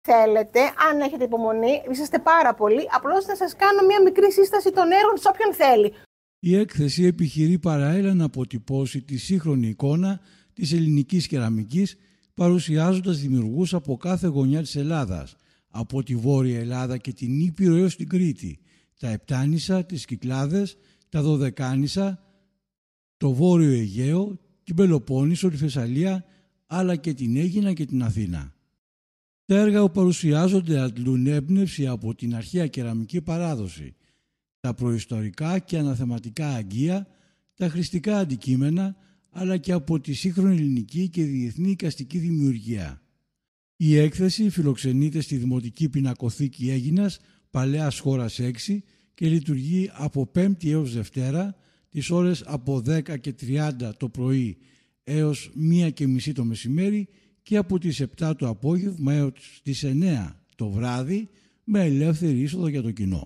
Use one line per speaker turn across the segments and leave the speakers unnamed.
θέλετε, αν έχετε υπομονή, είσαστε πάρα πολλοί, απλώς θα σας κάνω μια μικρή σύσταση των έργων σε όποιον θέλει.
Η έκθεση επιχειρεί παράλληλα να αποτυπώσει τη σύγχρονη εικόνα της ελληνικής κεραμικής, παρουσιάζοντας δημιουργούς από κάθε γωνιά της Ελλάδας, από τη Βόρεια Ελλάδα και την Ήπειρο έως την Κρήτη, τα Επτάνησα, τις Κυκλάδες, τα Δωδεκάνησα, το Βόρειο Αιγαίο, την Πελοπόννησο, τη Θεσσαλία, αλλά και την Αίγινα και την Αθήνα. Τα έργα που παρουσιάζονται αντλούν έμπνευση από την αρχαία κεραμική παράδοση, τα προϊστορικά και αναθεματικά αγγεία, τα χρηστικά αντικείμενα, αλλά και από τη σύγχρονη ελληνική και διεθνή εικαστική δημιουργία. Η έκθεση φιλοξενείται στη Δημοτική Πινακοθήκη Αίγινας, Παλαιάς Χώρας 6 και λειτουργεί από Πέμπτη έως Δευτέρα, τις ώρες από 10:30 το πρωί έως 1:30 το μεσημέρι και από τις 7 το απόγευμα έως τις 9 το βράδυ, με ελεύθερη είσοδο για το κοινό.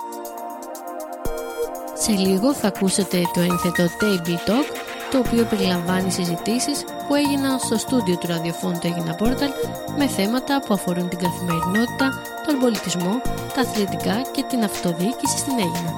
Σε λίγο θα ακούσετε το ένθετο Table Talk, το οποίο περιλαμβάνει συζητήσεις που έγιναν στο στούντιο του ραδιοφώνου του Aegina Portal με θέματα που αφορούν την καθημερινότητα, τον πολιτισμό, τα αθλητικά και την αυτοδιοίκηση στην Αίγινα.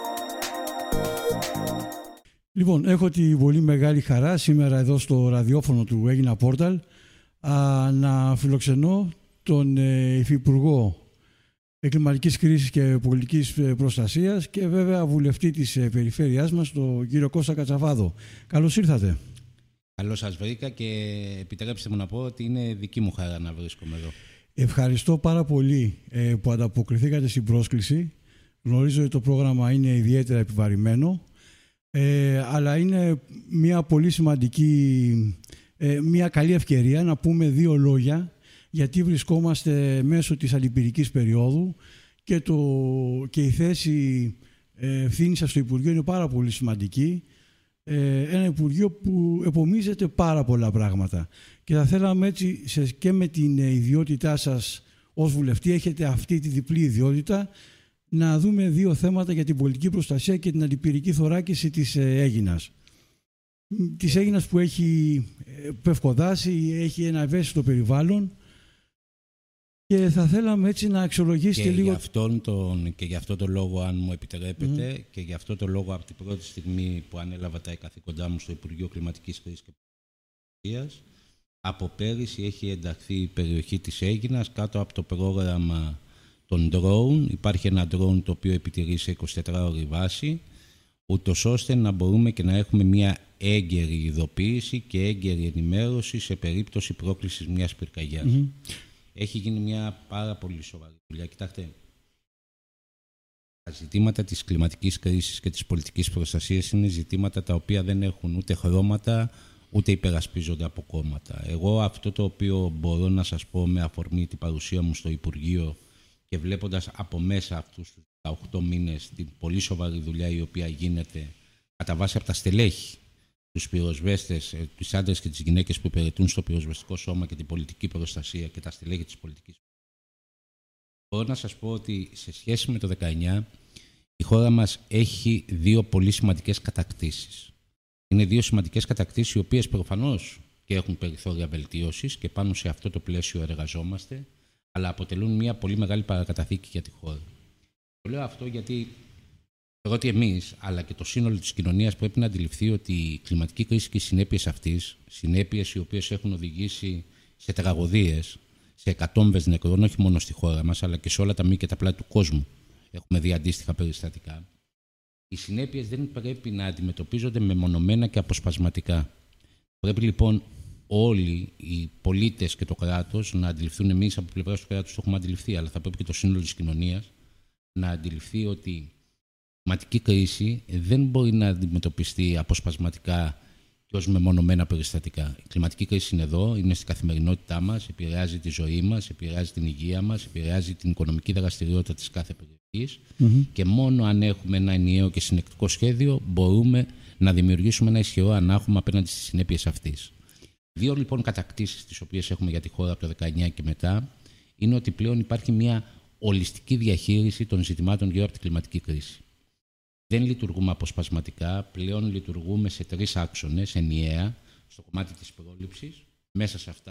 Λοιπόν, έχω τη πολύ μεγάλη χαρά σήμερα εδώ στο ραδιόφωνο του Aegina Portal να φιλοξενώ τον Υφυπουργό Κλιματικής Κρίσης και Πολιτικής Προστασίας και βέβαια βουλευτή της περιφέρειάς μας, τον κύριο Κώστα Κατσαβάδο. Καλώς ήρθατε.
Καλώς σας βρήκα και επιτρέψτε μου να πω ότι είναι δική μου χαρά να βρίσκομαι εδώ.
Ευχαριστώ πάρα πολύ που ανταποκριθήκατε στην πρόσκληση. Γνωρίζω ότι το πρόγραμμα είναι ιδιαίτερα επιβαρημένο, αλλά είναι μια πολύ σημαντική, μια καλή ευκαιρία να πούμε δύο λόγια, γιατί βρισκόμαστε μέσω της αλληπηρικής περίοδου και η θέση ευθύνης σας στο Υπουργείο είναι πάρα πολύ σημαντική. Ένα Υπουργείο που επομίζεται πάρα πολλά πράγματα. Και θα θέλαμε έτσι και με την ιδιότητά σας ως βουλευτή, έχετε αυτή τη διπλή ιδιότητα, να δούμε δύο θέματα για την πολιτική προστασία και την αλληπηρική θωράκιση της Αίγινας. Της Αίγινας που έχει πευκοδάσει, έχει ένα ευαίσθητο περιβάλλον. Και θα θέλαμε έτσι να αξιολογήσετε λίγο.
Και γι' αυτό το λόγο, αν μου επιτρέπετε, και γι' αυτό το λόγο από την πρώτη στιγμή που ανέλαβα τα καθήκοντά μου στο Υπουργείο Κλιματικής Κρίσης και Προστασίας, από πέρυσι έχει ενταχθεί η περιοχή της Αίγινας κάτω από το πρόγραμμα των drone. Υπάρχει ένα drone το οποίο επιτηρεί σε 24ωρη βάση, ούτως ώστε να μπορούμε και να έχουμε μια έγκαιρη ειδοποίηση και έγκαιρη ενημέρωση σε περίπτωση πρόκλησης μιας πυρκαγιάς. Έχει γίνει μια πάρα πολύ σοβαρή δουλειά. Κοιτάξτε, τα ζητήματα της κλιματικής κρίσης και της πολιτικής προστασίας είναι ζητήματα τα οποία δεν έχουν ούτε χρώματα, ούτε υπερασπίζονται από κόμματα. Εγώ αυτό το οποίο μπορώ να σας πω με αφορμή την παρουσία μου στο Υπουργείο και βλέποντας από μέσα αυτούς τους 18 μήνες την πολύ σοβαρή δουλειά η οποία γίνεται κατά βάση από τα στελέχη, τους πυροσβέστες, τους άντρες και τις γυναίκες που υπηρετούν στο πυροσβεστικό σώμα και την πολιτική προστασία και τα στελέχη της πολιτικής προστασίας. Μπορώ να σας πω ότι σε σχέση με το 19 η χώρα μας έχει δύο πολύ σημαντικές κατακτήσεις. Είναι δύο σημαντικές κατακτήσεις οι οποίες προφανώς και έχουν περιθώρια βελτίωσης και πάνω σε αυτό το πλαίσιο εργαζόμαστε, αλλά αποτελούν μια πολύ μεγάλη παρακαταθήκη για τη χώρα. Το λέω αυτό γιατί ότι εμείς, αλλά και το σύνολο της κοινωνίας πρέπει να αντιληφθεί ότι η κλιματική κρίση και οι συνέπειες αυτής, συνέπειες οι οποίες έχουν οδηγήσει σε τραγωδίες, σε εκατόμβες νεκρών, όχι μόνο στη χώρα μας, αλλά και σε όλα τα μήκη και τα πλάτη του κόσμου. Έχουμε δει αντίστοιχα περιστατικά. Οι συνέπειες δεν πρέπει να αντιμετωπίζονται μεμονωμένα και αποσπασματικά. Πρέπει λοιπόν όλοι οι πολίτες και το κράτος να αντιληφθούν, εμείς από πλευράς του κράτους το έχουμε αντιληφθεί, αλλά θα πρέπει και το σύνολο της κοινωνίας να αντιληφθεί ότι η κλιματική κρίση δεν μπορεί να αντιμετωπιστεί αποσπασματικά και ως μεμονωμένα περιστατικά. Η κλιματική κρίση είναι εδώ, είναι στην καθημερινότητά μας, επηρεάζει τη ζωή μας, επηρεάζει την υγεία μας, επηρεάζει την οικονομική δραστηριότητα της κάθε περιοχής και μόνο αν έχουμε ένα ενιαίο και συνεκτικό σχέδιο μπορούμε να δημιουργήσουμε ένα ισχυρό ανάχωμα απέναντι στις συνέπειες αυτής. Δύο λοιπόν κατακτήσεις τις οποίες έχουμε για τη χώρα από το 19 και μετά είναι ότι πλέον υπάρχει μια ολιστική διαχείριση των ζητημάτων γύρω από την κλιματική κρίση. Δεν λειτουργούμε αποσπασματικά, πλέον λειτουργούμε σε τρεις άξονες ενιαία, στο κομμάτι της πρόληψης, μέσα σε αυτά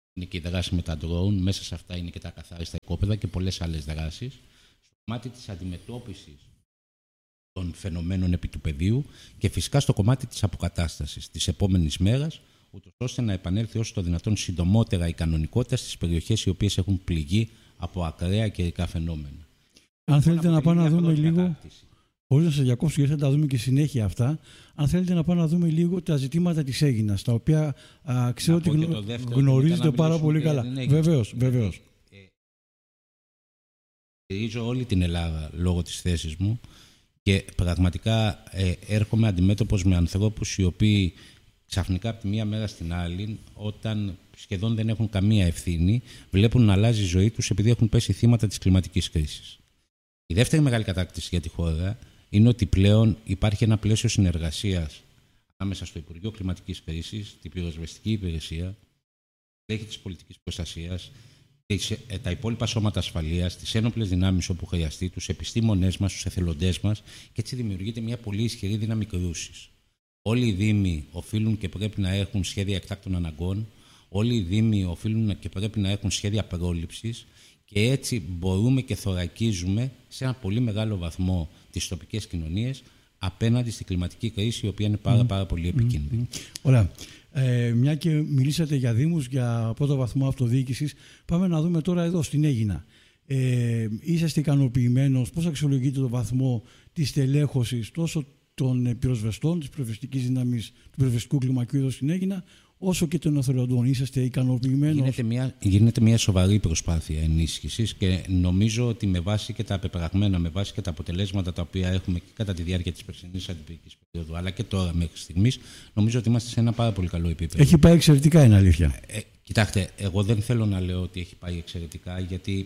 είναι και η δράση με τα drone, μέσα σε αυτά είναι και τα ακαθάριστα οικόπεδα και πολλές άλλες δράσεις. Στο κομμάτι της αντιμετώπισης των φαινομένων επί του πεδίου και φυσικά στο κομμάτι της αποκατάστασης της επόμενης μέρας, ούτως ώστε να επανέλθει όσο το δυνατόν συντομότερα η κανονικότητα στις περιοχές οι οποίες έχουν πληγεί από ακραία καιρικά φαινόμενα.
Αν θέλετε να πάμε να δούμε λίγο, χωρίς να σας διακόψω γιατί θα τα δούμε και συνέχεια αυτά, αν θέλετε να πάμε να δούμε λίγο τα ζητήματα της Αίγινας, τα οποία ξέρω ότι γνωρίζετε πάρα πολύ καλά. Βεβαίως.
Στηρίζω όλη την Ελλάδα λόγω της θέσης μου και πραγματικά έρχομαι αντιμέτωπος με ανθρώπους οι οποίοι ξαφνικά από τη μία μέρα στην άλλη, όταν σχεδόν δεν έχουν καμία ευθύνη, βλέπουν να αλλάζει η ζωή τους επειδή έχουν πέσει θύματα της κλιματικής κρίσης. Η δεύτερη μεγάλη κατάκτηση για τη χώρα είναι ότι πλέον υπάρχει ένα πλαίσιο συνεργασίας ανάμεσα στο Υπουργείο Κλιματικής Κρίσης, την Πυροσβεστική Υπηρεσία, τη της Πολιτικής Προστασίας, τα υπόλοιπα σώματα ασφαλείας, τις ένοπλες δυνάμεις όπου χρειαστεί, τους επιστήμονές μας, τους εθελοντές μας, και έτσι δημιουργείται μια πολύ ισχυρή δύναμη κρούσης. Όλοι οι Δήμοι οφείλουν και πρέπει να έχουν σχέδια εκτάκτων αναγκών, όλοι οι Δήμοι οφείλουν και πρέπει να έχουν σχέδια πρόληψης και έτσι μπορούμε και θωρακίζουμε σε ένα πολύ μεγάλο βαθμό τις τοπικές κοινωνίες απέναντι στη κλιματική κρίση, η οποία είναι πάρα πολύ επικίνδυνη.
Ωραία. Μια και μιλήσατε για Δήμους, για πρώτο βαθμό αυτοδιοίκησης, πάμε να δούμε τώρα εδώ στην Αίγινα. Είσαστε ικανοποιημένος, πώς αξιολογείτε το βαθμό της τελέχωσης τόσο των πυροσβεστών, της πυροσβεστικής δύναμης του πυροσβεστικού κλιμακίου εδώ στην Αίγινα, όσο και των εθελοντών? Είσαστε ικανοποιημένος?
Γίνεται μια σοβαρή προσπάθεια ενίσχυσης και νομίζω ότι με βάση και τα πεπραγμένα, με βάση και τα αποτελέσματα τα οποία έχουμε και κατά τη διάρκεια της περσινής αντιπυρικής περίοδου, αλλά και τώρα μέχρι στιγμής, νομίζω ότι είμαστε σε ένα πάρα πολύ καλό επίπεδο.
Έχει πάει εξαιρετικά, είναι αλήθεια.
Κοιτάξτε, εγώ δεν θέλω να λέω ότι έχει πάει εξαιρετικά, γιατί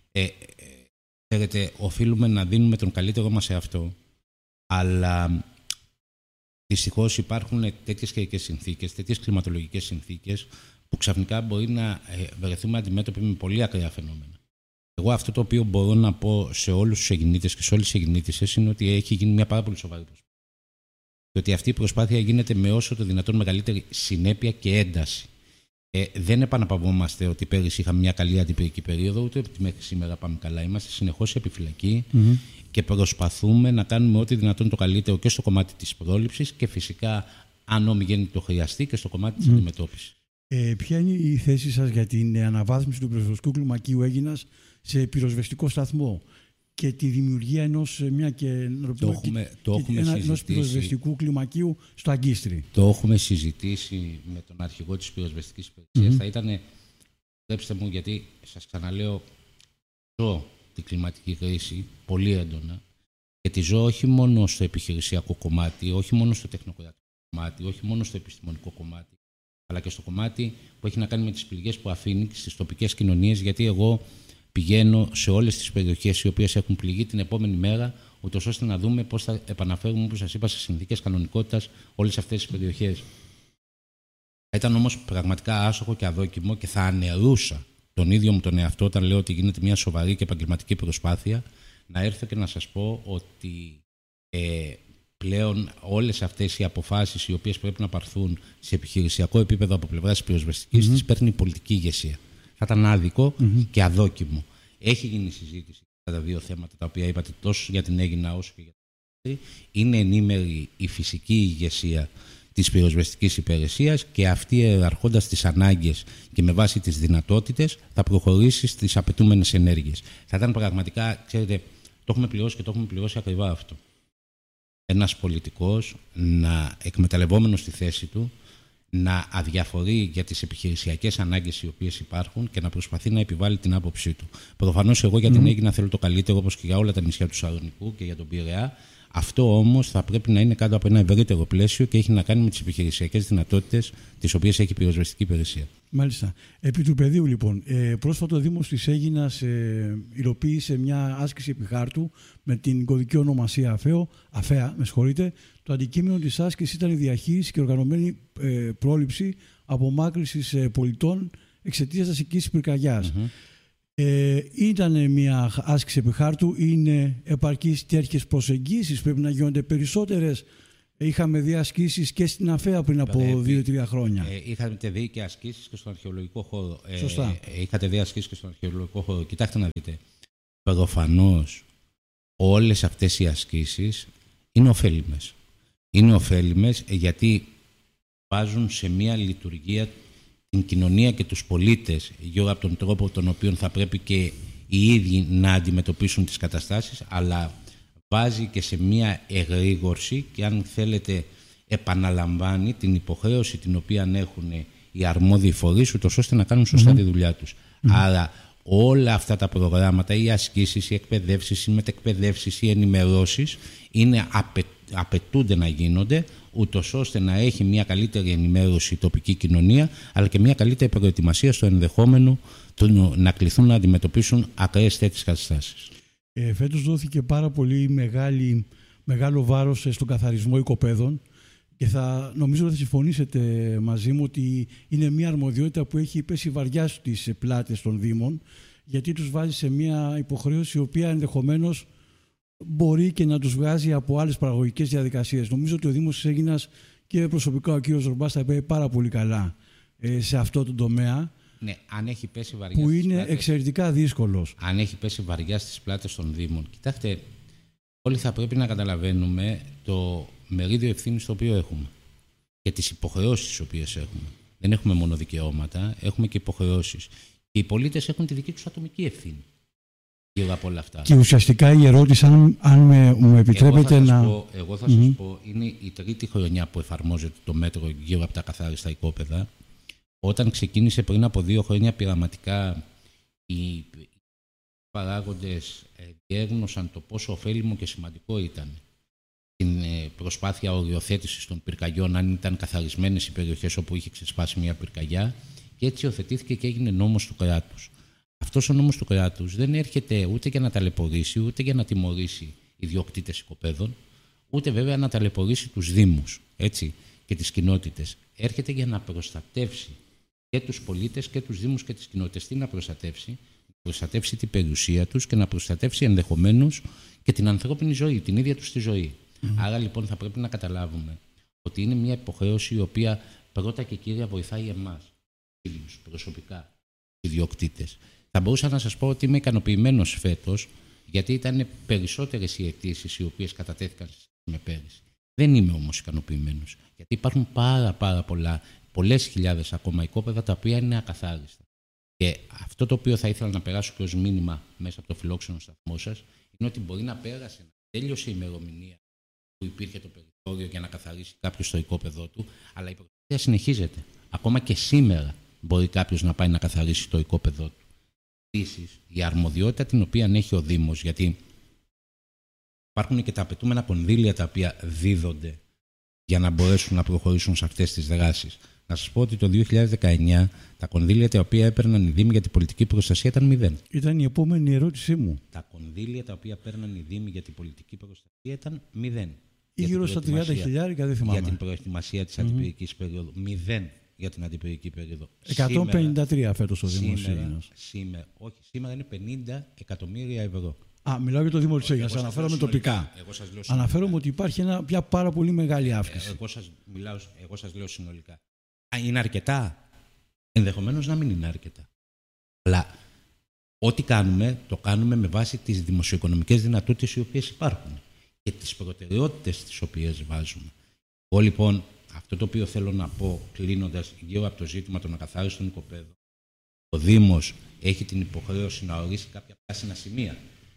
ξέρετε, οφείλουμε να δίνουμε τον καλύτερό μας σε αυτό. Αλλά δυστυχώς υπάρχουν τέτοιες καιρικές συνθήκες, τέτοιες κλιματολογικές συνθήκες, που ξαφνικά μπορεί να βρεθούμε αντιμέτωποι με πολύ ακραία φαινόμενα. Εγώ αυτό το οποίο μπορώ να πω σε όλους τους Αιγινήτες και σε όλες τις Αιγινήτισσες είναι ότι έχει γίνει μια πάρα πολύ σοβαρή προσπάθεια. Και ότι αυτή η προσπάθεια γίνεται με όσο το δυνατόν μεγαλύτερη συνέπεια και ένταση. Δεν επαναπαυόμαστε ότι πέρυσι είχαμε μια καλή αντιπυρική περίοδο, ούτε ότι μέχρι σήμερα πάμε καλά. Είμαστε συνεχώς σε επιφυλακή και προσπαθούμε να κάνουμε ό,τι δυνατόν το καλύτερο και στο κομμάτι της πρόληψης και φυσικά, αν όμοι το χρειαστεί, και στο κομμάτι της αντιμετώπισης. Ποια είναι η θέση σας για την αναβάθμιση του πυροσβεστικού κλιμακίου Αίγινας σε πυροσβεστικό σταθμό και τη δημιουργία ενός πυροσβεστικού κλιμακίου στο Αγκίστρι? Το έχουμε συζητήσει με τον αρχηγό της πυροσβεστικής υπηρεσίας. Θα ήταν, επιτρέψτε μου, γιατί σας ξαναλέω, ζω την κλιματική κρίση πολύ έντονα και τη ζω όχι μόνο στο επιχειρησιακό κομμάτι, όχι μόνο στο τεχνοκρατικό κομμάτι, όχι μόνο στο επιστημονικό κομμάτι, αλλά και στο κομμάτι που έχει να κάνει με τις πληγές που αφήνει στις τοπικές κοινωνίες, γιατί εγώ πηγαίνω σε όλες τις περιοχές οι οποίες έχουν πληγεί την επόμενη μέρα, ούτως ώστε να δούμε πώς θα επαναφέρουμε, όπως σας είπα, σε συνθήκες κανονικότητας όλες αυτές τις περιοχές. Θα ήταν όμως πραγματικά άσοχο και αδόκιμο και θα αναιρούσα τον ίδιο μου τον εαυτό όταν λέω ότι γίνεται μια σοβαρή και επαγγελματική προσπάθεια, να έρθω και να σας πω ότι πλέον όλες αυτές οι αποφάσεις οι οποίες πρέπει να πάρθουν σε επιχειρησιακό επίπεδο από πλευράς της πυροσβεστικής τις παίρνει η πολιτική ηγεσία. Θα ήταν άδικο και αδόκιμο. Έχει γίνει συζήτηση για τα δύο θέματα τα οποία είπατε, τόσο για την Αίγινα όσο και για την Αίγινα. Είναι ενήμερη η φυσική ηγεσία της πυροσβεστικής υπηρεσίας και αυτή, ιεραρχώντας τις ανάγκες και με βάση τις δυνατότητες, θα προχωρήσει στις απαιτούμενες ενέργειες. Θα ήταν πραγματικά, ξέρετε, το έχουμε πληρώσει και το έχουμε πληρώσει ακριβά αυτό. Ένας πολιτικός να, εκμεταλλευόμενος τη θέση του, να αδιαφορεί για τις επιχειρησιακές ανάγκες οι οποίες υπάρχουν και να προσπαθεί να επιβάλλει την άποψή του. Προφανώς εγώ για την Αίγινα θέλω το καλύτερο, όπως και για όλα τα νησιά του Σαρονικού και για τον Πειραιά. Αυτό όμως θα πρέπει να είναι κάτω από ένα ευρύτερο πλαίσιο και έχει να κάνει με τις επιχειρησιακές δυνατότητες τις οποίες έχει η πυροσβεστική υπηρεσία. Μάλιστα. Επί του πεδίου, λοιπόν, πρόσφατο ο Δήμος της Αίγινας υλοποίησε μια άσκηση επιχάρτου με την κωδική ονομασία ΑΦΕΑ. Το αντικείμενο της άσκησης ήταν η διαχείριση και οργανωμένη πρόληψη απομάκρυνσης πολιτών εξαιτίας δασικής πυρκαγιάς. Ήταν μια άσκηση επιχάρτου, είναι επαρκείς τέτοιες προσεγγίσεις, πρέπει να γίνονται περισσότερες
Είχαμε δει ασκήσεις και στην ΑΦΕΑ πριν από 2-3 χρόνια.
Είχατε δει και ασκήσεις και στον αρχαιολογικό χώρο.
Σωστά.
Είχατε δει ασκήσεις και στον αρχαιολογικό χώρο. Κοιτάξτε να δείτε. Προφανώς όλες αυτές οι ασκήσεις είναι ωφέλιμες. Είναι ωφέλιμες γιατί βάζουν σε μια λειτουργία την κοινωνία και τους πολίτες γύρω από τον τρόπο τον οποίο θα πρέπει και οι ίδιοι να αντιμετωπίσουν τις καταστάσεις, αλλά βάζει και σε μια εγρήγορση και αν θέλετε επαναλαμβάνει την υποχρέωση την οποία έχουν οι αρμόδιοι φορείς ούτως ώστε να κάνουν σωστά τη δουλειά τους. Άρα όλα αυτά τα προγράμματα, οι ασκήσεις, οι εκπαιδεύσεις, οι μετεκπαιδεύσεις, οι ενημερώσεις απαιτούνται να γίνονται ούτως ώστε να έχει μια καλύτερη ενημέρωση η τοπική κοινωνία αλλά και μια καλύτερη προετοιμασία στο ενδεχόμενο να κληθούν να αντιμετωπίσουν ακραίες τέτοιες καταστάσεις.
Φέτος δόθηκε πάρα πολύ μεγάλο βάρος στον καθαρισμό οικοπαίδων και νομίζω ότι θα συμφωνήσετε μαζί μου ότι είναι μια αρμοδιότητα που έχει πέσει βαριά στις πλάτες των Δήμων, γιατί τους βάζει σε μια υποχρέωση η οποία ενδεχομένως μπορεί και να τους βγάζει από άλλες παραγωγικές διαδικασίες. Νομίζω ότι ο Δήμος της Αίγινας και προσωπικά ο κ. Ζορμπάς τα είπε πάρα πολύ καλά σε αυτό το τομέα.
Ναι, αν έχει πέσει βαριά
που είναι πλάτες, εξαιρετικά δύσκολος.
Αν έχει πέσει βαριά στις πλάτες των Δήμων. Κοιτάξτε, όλοι θα πρέπει να καταλαβαίνουμε το μερίδιο ευθύνης το οποίο έχουμε και τις υποχρεώσεις τις οποίες έχουμε. Δεν έχουμε μόνο δικαιώματα, έχουμε και υποχρεώσεις. Και οι πολίτες έχουν τη δική τους ατομική ευθύνη γύρω από όλα αυτά.
Και ουσιαστικά η ερώτηση, αν μου επιτρέπετε
εγώ θα σας πω, είναι η τρίτη χρονιά που εφαρμόζεται το μέτρο γύρω από τα καθάριστα οικόπεδα. Όταν ξεκίνησε πριν από 2 χρόνια πειραματικά, οι παράγοντες διέγνωσαν το πόσο ωφέλιμο και σημαντικό ήταν την προσπάθεια οριοθέτησης των πυρκαγιών, αν ήταν καθαρισμένες οι περιοχές όπου είχε ξεσπάσει μια πυρκαγιά, και έτσι υιοθετήθηκε και έγινε νόμος του κράτους. Αυτός ο νόμος του κράτους δεν έρχεται ούτε για να ταλαιπωρήσει, ούτε για να τιμωρήσει ιδιοκτήτες οικοπαίδων, ούτε βέβαια να ταλαιπωρήσει τους Δήμους, έτσι, και τις κοινότητες. Έρχεται για να προστατεύσει και τους πολίτες και τους Δήμους και τις κοινότητες. Τι να προστατεύσει την περιουσία τους και να προστατεύσει ενδεχομένως και την ανθρώπινη ζωή, την ίδια τους τη ζωή. Άρα λοιπόν θα πρέπει να καταλάβουμε ότι είναι μια υποχρέωση η οποία πρώτα και κύρια βοηθάει εμάς, ίδιους, προσωπικά, ιδιοκτήτες. Θα μπορούσα να σας πω ότι είμαι ικανοποιημένος φέτος, γιατί ήταν περισσότερες οι αιτήσεις οι οποίες κατατέθηκαν με πέρυσι. Δεν είμαι όμως ικανοποιημένος, γιατί υπάρχουν πάρα πολλές χιλιάδες ακόμα οικόπεδα τα οποία είναι ακαθάριστα. Και αυτό το οποίο θα ήθελα να περάσω και ως μήνυμα μέσα από το φιλόξενο σταθμό σας είναι ότι μπορεί να πέρασε, να τέλειωσε η ημερομηνία που υπήρχε το περιθώριο για να καθαρίσει κάποιος το οικόπεδό του, αλλά η προσπάθεια συνεχίζεται. Ακόμα και σήμερα μπορεί κάποιος να πάει να καθαρίσει το οικόπεδό του. Επίσης, η αρμοδιότητα την οποία έχει ο Δήμος, γιατί υπάρχουν και τα απαιτούμενα κονδύλια τα οποία δίδονται για να μπορέσουν να προχωρήσουν σε αυτές τις δράσεις. Να σας πω ότι το 2019 τα κονδύλια τα οποία έπαιρναν οι Δήμοι για την πολιτική προστασία ήταν 0.
Ήταν η επόμενη ερώτησή μου.
Τα κονδύλια τα οποία παίρναν οι Δήμοι για την πολιτική προστασία ήταν 0.
Ή γύρω στα 30.000, δεν θυμάμαι.
Για την προετοιμασία της αντιπυρικής περίοδου. 0 για την αντιπυρική περίοδο.
153 φέτος ο Δήμος Αίγινας.
Σήμερα είναι 50 εκατομμύρια ευρώ.
Μιλάω για το Δήμο της Αίγινας. Αναφέρομαι τοπικά. Αναφέρομαι ότι υπάρχει μια πάρα πολύ μεγάλη αύξηση.
Εγώ σας λέω συνολικά. Είναι αρκετά. Ενδεχομένως να μην είναι αρκετά. Αλλά ό,τι κάνουμε, το κάνουμε με βάση τις δημοσιοοικονομικές δυνατότητες οι οποίες υπάρχουν και τις προτεραιότητες τις οποίες βάζουμε. Εγώ λοιπόν, αυτό το οποίο θέλω να πω, κλείνοντας γύρω από το ζήτημα των ακαθάριστων οικοπαίδων, ο Δήμος έχει την υποχρέωση να ορίσει κάποια πράσινα σημεία.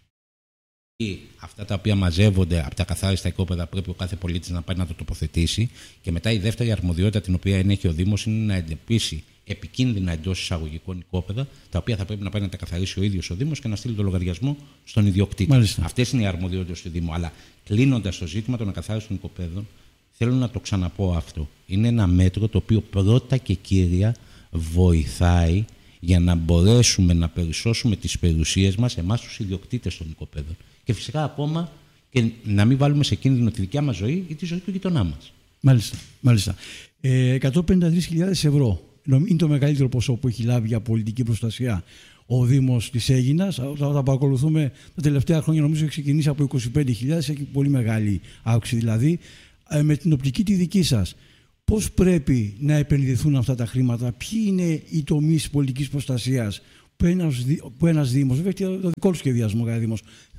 Ή αυτά τα οποία μαζεύονται από τα καθάριστα οικόπεδα πρέπει ο κάθε πολίτης να πάει να το τοποθετήσει. Και μετά η δεύτερη αρμοδιότητα την οποία έχει ο Δήμος είναι να εντοπίσει επικίνδυνα εντός εισαγωγικών οικόπεδα, τα οποία θα πρέπει να πάει να τα καθαρίσει ο ίδιος ο Δήμος και να στείλει το λογαριασμό στον ιδιοκτήτη. Αυτές είναι οι αρμοδιότητες του Δήμου. Αλλά κλείνοντας το ζήτημα των ακαθάριστων οικοπαίδων, θέλω να το ξαναπώ αυτό. Είναι ένα μέτρο το οποίο πρώτα και κύρια βοηθάει για να μπορέσουμε να περισσώσουμε τις περιουσίες μας, εμάς τους ιδιοκτήτες των οικοπαίδων. Και φυσικά ακόμα και να μην βάλουμε σε κίνδυνο τη δικιά μας ζωή ή τη ζωή του γειτονά μας.
Μάλιστα. 153.000 ευρώ είναι το μεγαλύτερο ποσό που έχει λάβει για πολιτική προστασία ο Δήμος της Αίγινας. Όταν παρακολουθούμε τα τελευταία χρόνια, νομίζω έχει ξεκινήσει από 25.000, έχει πολύ μεγάλη αύξηση δηλαδή. με την οπτική τη δική σας, πώς πρέπει να επενδυθούν αυτά τα χρήματα, ποιοι είναι οι τομείς πολιτικής προστασίας που ένας Δήμος, βέβαια και το δικό του σχεδιασμό κάθε Δήμος.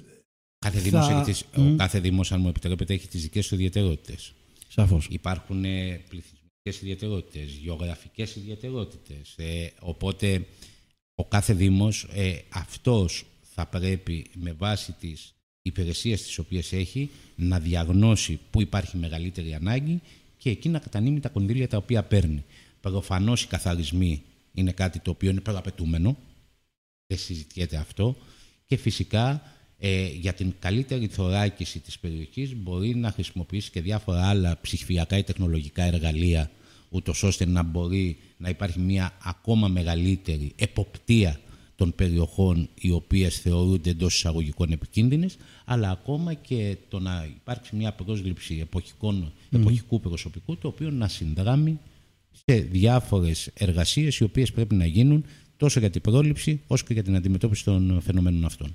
Ο κάθε Δήμος, αν μου επιτρέπετε, έχει τις δικές του ιδιαιτερότητες.
Σαφώς.
Υπάρχουν πληθυσμικές ιδιαιτερότητες, γεωγραφικές ιδιαιτερότητες. Οπότε ο κάθε Δήμος αυτός θα πρέπει με βάση τις υπηρεσίες τις οποίες έχει να διαγνώσει πού υπάρχει μεγαλύτερη ανάγκη και εκεί να κατανείμει τα κονδύλια τα οποία παίρνει. Προφανώς οι καθαρισμοί είναι κάτι το οποίο είναι προαπαιτούμενο, δεν συζητιέται αυτό, και φυσικά για την καλύτερη θωράκιση της περιοχής μπορεί να χρησιμοποιήσει και διάφορα άλλα ψηφιακά ή τεχνολογικά εργαλεία, ούτως ώστε να μπορεί να υπάρχει μια ακόμα μεγαλύτερη εποπτεία των περιοχών οι οποίες θεωρούνται εντός εισαγωγικών επικίνδυνες, αλλά ακόμα και το να υπάρξει μια πρόσληψη εποχικού προσωπικού, το οποίο να συνδράμει σε διάφορες εργασίες οι οποίες πρέπει να γίνουν τόσο για την πρόληψη όσο και για την αντιμετώπιση των φαινομένων αυτών.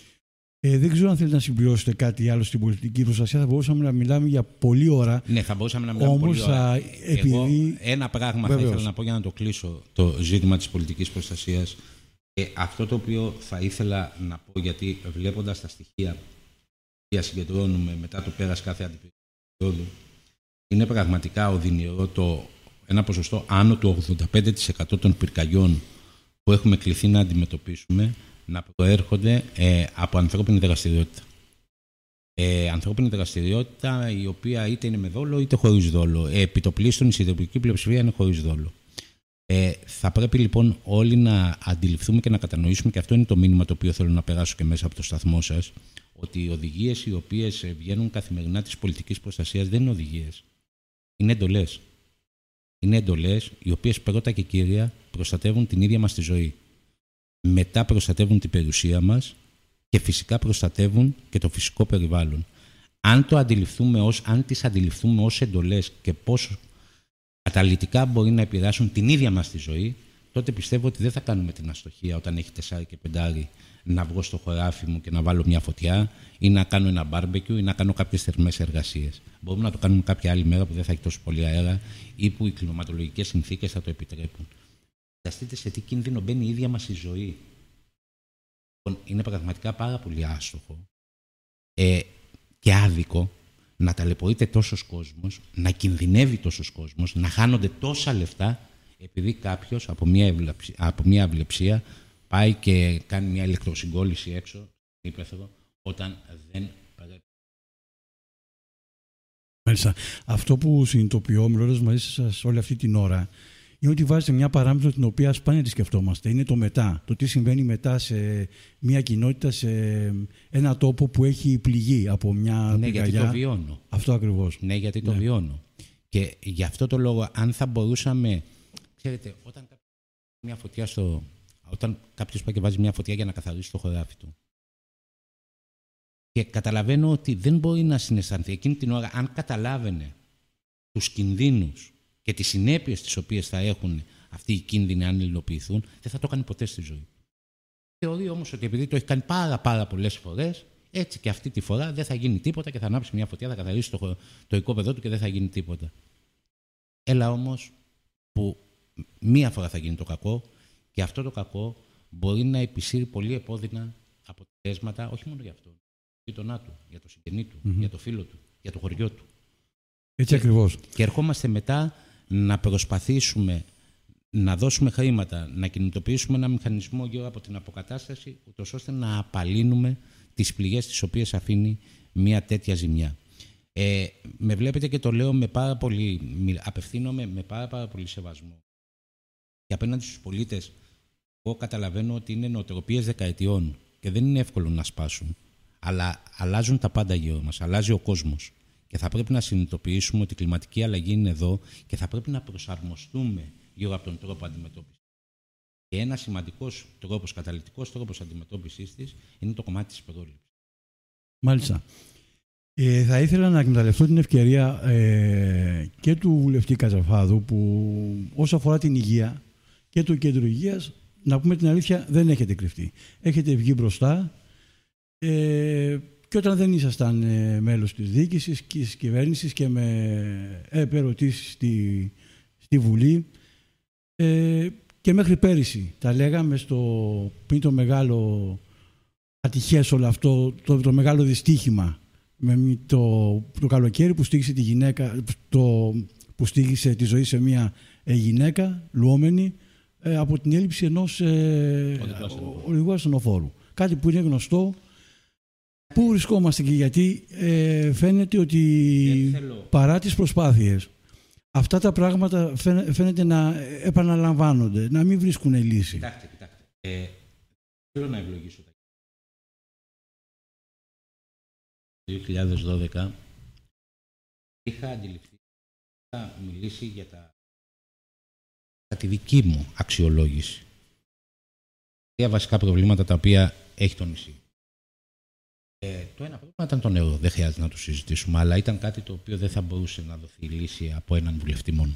Δεν ξέρω αν θέλετε να συμπληρώσετε κάτι άλλο στην πολιτική προστασία. Θα μπορούσαμε να μιλάμε για πολλή ώρα.
Ναι, θα μπορούσαμε να μιλάμε πολλή ώρα. Εγώ ένα πράγμα θα ήθελα να πω για να το κλείσω το ζήτημα της πολιτικής προστασίας. Αυτό το οποίο θα ήθελα να πω, γιατί βλέποντας τα στοιχεία που συγκεντρώνουμε μετά το πέρας κάθε αντιπεριόδου, είναι πραγματικά οδυνηρό ένα ποσοστό άνω του 85% των πυρκαγιών που έχουμε κληθεί να αντιμετωπίσουμε να προέρχονται από ανθρώπινη δραστηριότητα. Ανθρώπινη δραστηριότητα η οποία είτε είναι με δόλο είτε χωρίς δόλο. Επιτοπλίστων η συντριπτική πλειοψηφία είναι χωρίς δόλο. Θα πρέπει λοιπόν όλοι να αντιληφθούμε και να κατανοήσουμε, και αυτό είναι το μήνυμα το οποίο θέλω να περάσω και μέσα από το σταθμό σας, ότι οι οδηγίες οι οποίες βγαίνουν καθημερινά της πολιτικής προστασίας δεν είναι οδηγίες. Είναι εντολές. Είναι εντολές οι οποίες πρώτα και κύρια προστατεύουν την ίδια μας τη ζωή. Μετά προστατεύουν την περιουσία μας και φυσικά προστατεύουν και το φυσικό περιβάλλον. Αν τις αντιληφθούμε ως εντολές και πόσο καταλυτικά μπορεί να επηρεάσουν την ίδια μας τη ζωή, τότε πιστεύω ότι δεν θα κάνουμε την αστοχία όταν έχει 4 και 5 να βγω στο χωράφι μου και να βάλω μια φωτιά ή να κάνω ένα μπάρμπεκιου ή να κάνω κάποιες θερμές εργασίες. Μπορούμε να το κάνουμε κάποια άλλη μέρα που δεν θα έχει τόσο πολύ αέρα ή που οι κλιματολογικές συνθήκες θα το επιτρέπουν. Φανταστείτε σε τι κίνδυνο μπαίνει η ίδια μας η ζωή. Είναι πραγματικά πάρα πολύ άστοχο και άδικο να ταλαιπωρείται τόσος κόσμος, να κινδυνεύει τόσος κόσμος, να χάνονται τόσα λεφτά επειδή κάποιος από μια αυλεψία πάει και κάνει μια ηλεκτροσυγκόλληση έξω στην ύπαιθρο όταν δεν πρέπει.
Μάλιστα. Αυτό που συνειδητοποιώ μιλώντας μαζί σας όλη αυτή την ώρα είναι ότι βάζετε μια παράμετρο την οποία σπάνια τη σκεφτόμαστε. Είναι το μετά. Το τι συμβαίνει μετά σε μια κοινότητα, σε ένα τόπο που έχει πληγεί από μια πυρκαγιά.
Γιατί το βιώνω.
Αυτό ακριβώς.
Ναι, γιατί το βιώνω. Και γι' αυτό το λόγο, αν θα μπορούσαμε. Ξέρετε, όταν κάποιος πάει και βάζει μια φωτιά για να καθαρίσει το χωράφι του. Και καταλαβαίνω ότι δεν μπορεί να συναισθανθεί εκείνη την ώρα, αν καταλάβαινε τους κινδύνους και τις συνέπειες τις οποίες θα έχουν αυτοί οι κίνδυνοι αν υλοποιηθούν, δεν θα το κάνει ποτέ στη ζωή. Θεωρεί όμως ότι επειδή το έχει κάνει πάρα πολλές φορές, έτσι και αυτή τη φορά δεν θα γίνει τίποτα και θα ανάψει μια φωτιά, θα καθαρίσει το οικόπεδό του και δεν θα γίνει τίποτα. Έλα όμως που μία φορά θα γίνει το κακό και αυτό το κακό μπορεί να επισύρει πολύ επώδυνα αποτελέσματα, όχι μόνο για αυτόν, για τον γείτονά του, για το συγγενή του, για το φίλο του, για το χωριό του.
Έτσι ακριβώς.
Και ερχόμαστε μετά να προσπαθήσουμε να δώσουμε χρήματα, να κινητοποιήσουμε ένα μηχανισμό γύρω από την αποκατάσταση, ούτως ώστε να απαλύνουμε τις πληγές τις οποίες αφήνει μια τέτοια ζημιά. Με βλέπετε και το λέω απευθύνομαι με πάρα πολύ σεβασμό. Και απέναντι στους πολίτες, εγώ καταλαβαίνω ότι είναι νοοτροπίες δεκαετιών και δεν είναι εύκολο να σπάσουν. Αλλά αλλάζουν τα πάντα γύρω μας, αλλάζει ο κόσμος. Και θα πρέπει να συνειδητοποιήσουμε ότι η κλιματική αλλαγή είναι εδώ και θα πρέπει να προσαρμοστούμε γύρω από τον τρόπο αντιμετώπισης. Και ένα σημαντικός τρόπος, καταλυτικός τρόπος αντιμετώπισης της είναι το κομμάτι της πρόληψης.
Μάλιστα. Θα ήθελα να εκμεταλλευτώ την ευκαιρία και του βουλευτή Κατσαφάδου που όσο αφορά την υγεία και το κέντρο υγείας, να πούμε την αλήθεια, δεν έχετε κρυφτεί. Έχετε βγει μπροστά και όταν δεν ήσασταν μέλος της διοίκησης και της κυβέρνησης και με ερωτήσεις στη Βουλή. Και μέχρι πέρυσι τα λέγαμε πριν το μεγάλο ατυχές όλο αυτό, το μεγάλο δυστύχημα με το καλοκαίρι που στήγησε τη γυναίκα, που στήγησε τη ζωή σε μια γυναίκα λουόμενη από την έλλειψη ενός οδηγού ασθενοφόρου. Κάτι που είναι γνωστό. Πού βρισκόμαστε και γιατί φαίνεται ότι παρά τις προσπάθειες αυτά τα πράγματα φαίνεται να επαναλαμβάνονται, να μην βρίσκουν λύση.
Κοιτάξτε. Θέλω να ευλογήσω τα 2012 είχα αντιληφθεί, είχα μιλήσει για τη δική μου αξιολόγηση. Τρία βασικά προβλήματα τα οποία έχει το νησί. Το ένα πρόβλημα ήταν το νερό, δεν χρειάζεται να το συζητήσουμε, αλλά ήταν κάτι το οποίο δεν θα μπορούσε να δοθεί λύση από έναν βουλευτή μόνο.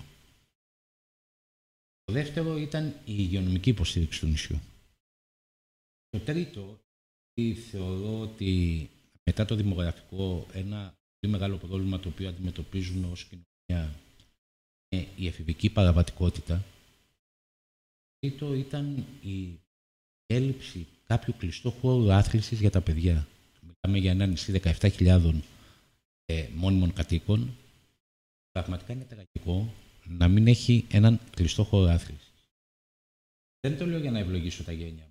Το δεύτερο ήταν η υγειονομική υποστήριξη του νησιού. Το τρίτο, θεωρώ ότι μετά το δημογραφικό, ένα πολύ μεγάλο πρόβλημα το οποίο αντιμετωπίζουμε ως κοινωνία είναι η εφηβική παραβατικότητα. Το τρίτο ήταν η έλλειψη κάποιου κλειστού χώρου άθλησης για τα παιδιά. Μιλάμε για ένα νησί 17.000 μόνιμων κατοίκων. Πραγματικά είναι τραγικό να μην έχει έναν κλειστό χώρο άθλησης. Δεν το λέω για να ευλογήσω τα γένια.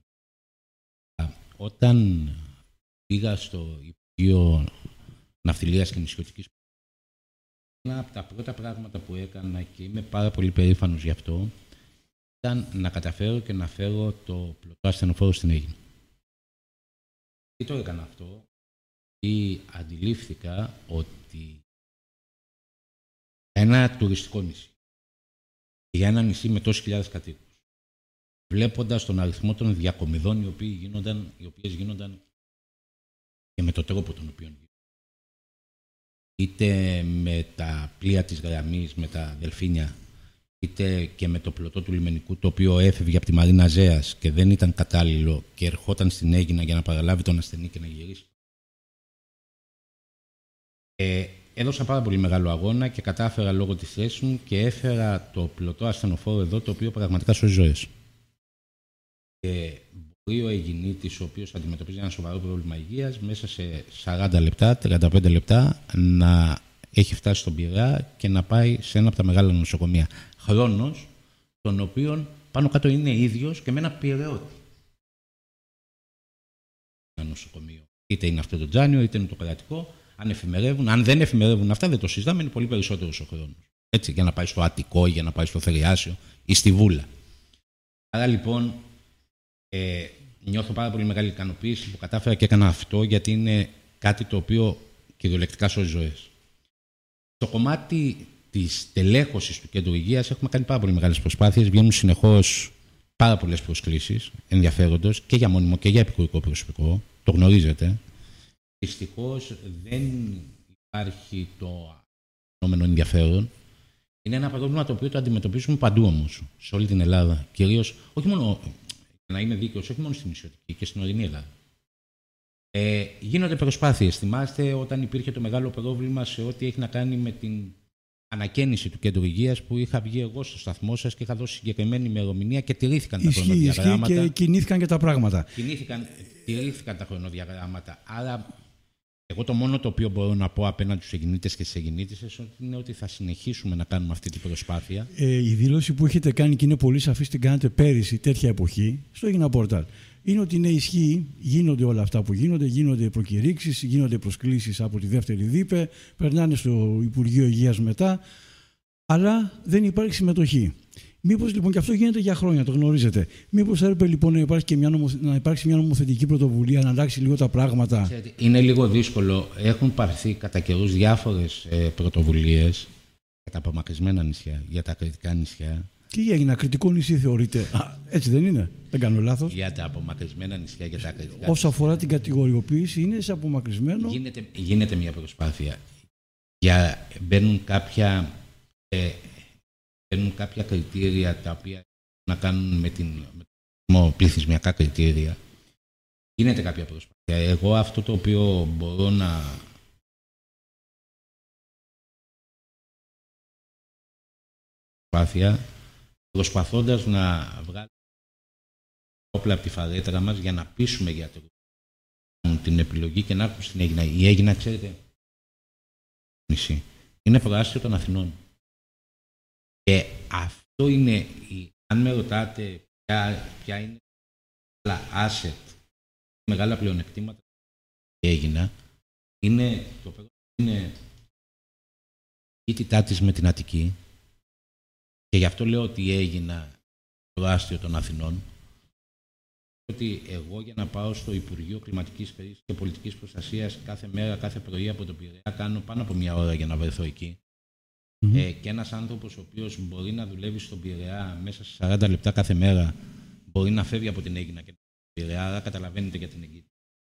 Όταν πήγα στο Υπουργείο Ναυτιλίας και Νησιωτικής, ένα από τα πρώτα πράγματα που έκανα και είμαι πάρα πολύ περήφανος γι' αυτό ήταν να καταφέρω και να φέρω το πλωτό ασθενοφόρο στην Αίγυπτο. Τι το έκανα αυτό? Ή αντιλήφθηκα ότι ένα τουριστικό νησί, για ένα νησί με τόσες χιλιάδες κατοίκους, βλέποντας τον αριθμό των διακομιδών οι οποίες γίνονταν και με τον τρόπο τον οποίο γίνονταν, είτε με τα πλοία της γραμμής, με τα δελφίνια, είτε και με το πλωτό του λιμενικού, το οποίο έφευγε από τη Μαρίνα Ζέας και δεν ήταν κατάλληλο και ερχόταν στην Αίγινα για να παραλάβει τον ασθενή και να γυρίσει. Έδωσα πάρα πολύ μεγάλο αγώνα και κατάφερα λόγω της θέσης μου και έφερα το πλωτό ασθενοφόρο εδώ, το οποίο πραγματικά σώζει ζωές. Και μπορεί ο Αιγινήτης, ο οποίος αντιμετωπίζει ένα σοβαρό πρόβλημα υγείας, μέσα σε 40 λεπτά, 35 λεπτά, να έχει φτάσει στον Πειραιά και να πάει σε ένα από τα μεγάλα νοσοκομεία. Χρόνος, τον οποίον πάνω κάτω είναι ίδιος και με ένα πειραιώτη. Ένα νοσοκομείο. Είτε είναι αυτό το Τζάνιο, είτε είναι το κρατικό. Αν εφημερεύουν, αν δεν εφημερεύουν αυτά, δεν το συζητάμε, είναι πολύ περισσότερος ο χρόνος. Έτσι, για να πάει στο Αττικό, για να πάει στο Θηριάσιο ή στη Βούλα. Άρα λοιπόν, νιώθω πάρα πολύ μεγάλη ικανοποίηση που κατάφερα και έκανα αυτό, γιατί είναι κάτι το οποίο κυριολεκτικά σώζει ζωές. Στο κομμάτι της τελέχωσης του κέντρου υγείας έχουμε κάνει πάρα πολύ μεγάλες προσπάθειες. Βγαίνουν συνεχώς πάρα πολλές προσκλήσεις ενδιαφέροντος και για μόνιμο και για επικουρικό προσωπικό. Το γνωρίζετε. Δυστυχώς δεν υπάρχει το φαινόμενο ενδιαφέρον. Είναι ένα πρόβλημα το οποίο το αντιμετωπίζουμε παντού όμως, σε όλη την Ελλάδα. Κυρίως, όχι μόνο, να είμαι δίκαιος, όχι μόνο στην νησιωτική και στην ορεινή Ελλάδα. Γίνονται προσπάθειες. Θυμάστε όταν υπήρχε το μεγάλο πρόβλημα σε ό,τι έχει να κάνει με την ανακαίνιση του κέντρου υγείας, που είχα βγει εγώ στο σταθμό σας και είχα δώσει συγκεκριμένη ημερομηνία και τηρήθηκαν τα χρονοδιαγράμματα.
Και κινήθηκαν και τα πράγματα.
Τηρήθηκαν τα χρονοδιαγράμματα. Άρα, εγώ το μόνο το οποίο μπορώ να πω απέναντι στους Αιγινήτες και στις Αιγινήτισσες είναι ότι θα συνεχίσουμε να κάνουμε αυτή την προσπάθεια.
Η δήλωση που έχετε κάνει και είναι πολύ σαφής, την κάνετε πέρυσι, τέτοια εποχή, στο Αίγινα Πόρταλ. Είναι ότι είναι ισχύει, γίνονται όλα αυτά που γίνονται προκηρύξεις, γίνονται προσκλήσεις από τη δεύτερη ΔΥΠΕ, περνάνε στο Υπουργείο Υγείας μετά, αλλά δεν υπάρχει συμμετοχή. Μήπως λοιπόν και αυτό γίνεται για χρόνια, το γνωρίζετε. Μήπως έπρεπε λοιπόν να υπάρξει μια νομοθετική πρωτοβουλία, να αλλάξει λίγο τα πράγματα?
Είναι λίγο δύσκολο. Έχουν πάρθει κατά καιρούς διάφορες πρωτοβουλίες για τα απομακρυσμένα νησιά, για τα κρητικά νησιά.
Τι έγινε, κρητικό νησί θεωρείται? Έτσι δεν είναι? Δεν κάνω λάθος?
Για τα απομακρυσμένα νησιά, για τα κρητικά.
Όσο αφορά την κατηγοριοποίηση, είναι σε απομακρυσμένο.
Γίνεται μια προσπάθεια. Μπαίνουν κάποια κριτήρια τα οποία να κάνουν με πληθυσμιακά κριτήρια. Γίνεται κάποια προσπάθεια. Εγώ αυτό το οποίο μπορώ να... προσπαθώντας να βγάλουμε όπλα από τη φαρέτρα μας για να πείσουμε γιατρούς την επιλογή και να έρθουν στην Αίγινα. Η Αίγινα, ξέρετε, νησί, είναι προάστιο των Αθηνών. Και αυτό είναι, αν με ρωτάτε ποια είναι τα asset, μεγάλα πλεονεκτήματα που Αίγινα, είναι το πρώτο είναι η τίτητά της με την Αττική. Και γι' αυτό λέω ότι έγινα προάστιο των Αθηνών. Ότι εγώ για να πάω στο Υπουργείο Κλιματικής Κρίσης και Πολιτικής Προστασίας κάθε μέρα, κάθε πρωί από τον Πειραιά, κάνω πάνω από 1 ώρα για να βρεθώ εκεί. Και ένας άνθρωπος ο οποίος μπορεί να δουλεύει στον Πειραιά μέσα σε 40 λεπτά κάθε μέρα, μπορεί να φεύγει από την Αίγινα και τον Πειραιά, άρα καταλαβαίνετε για την Αίγινα.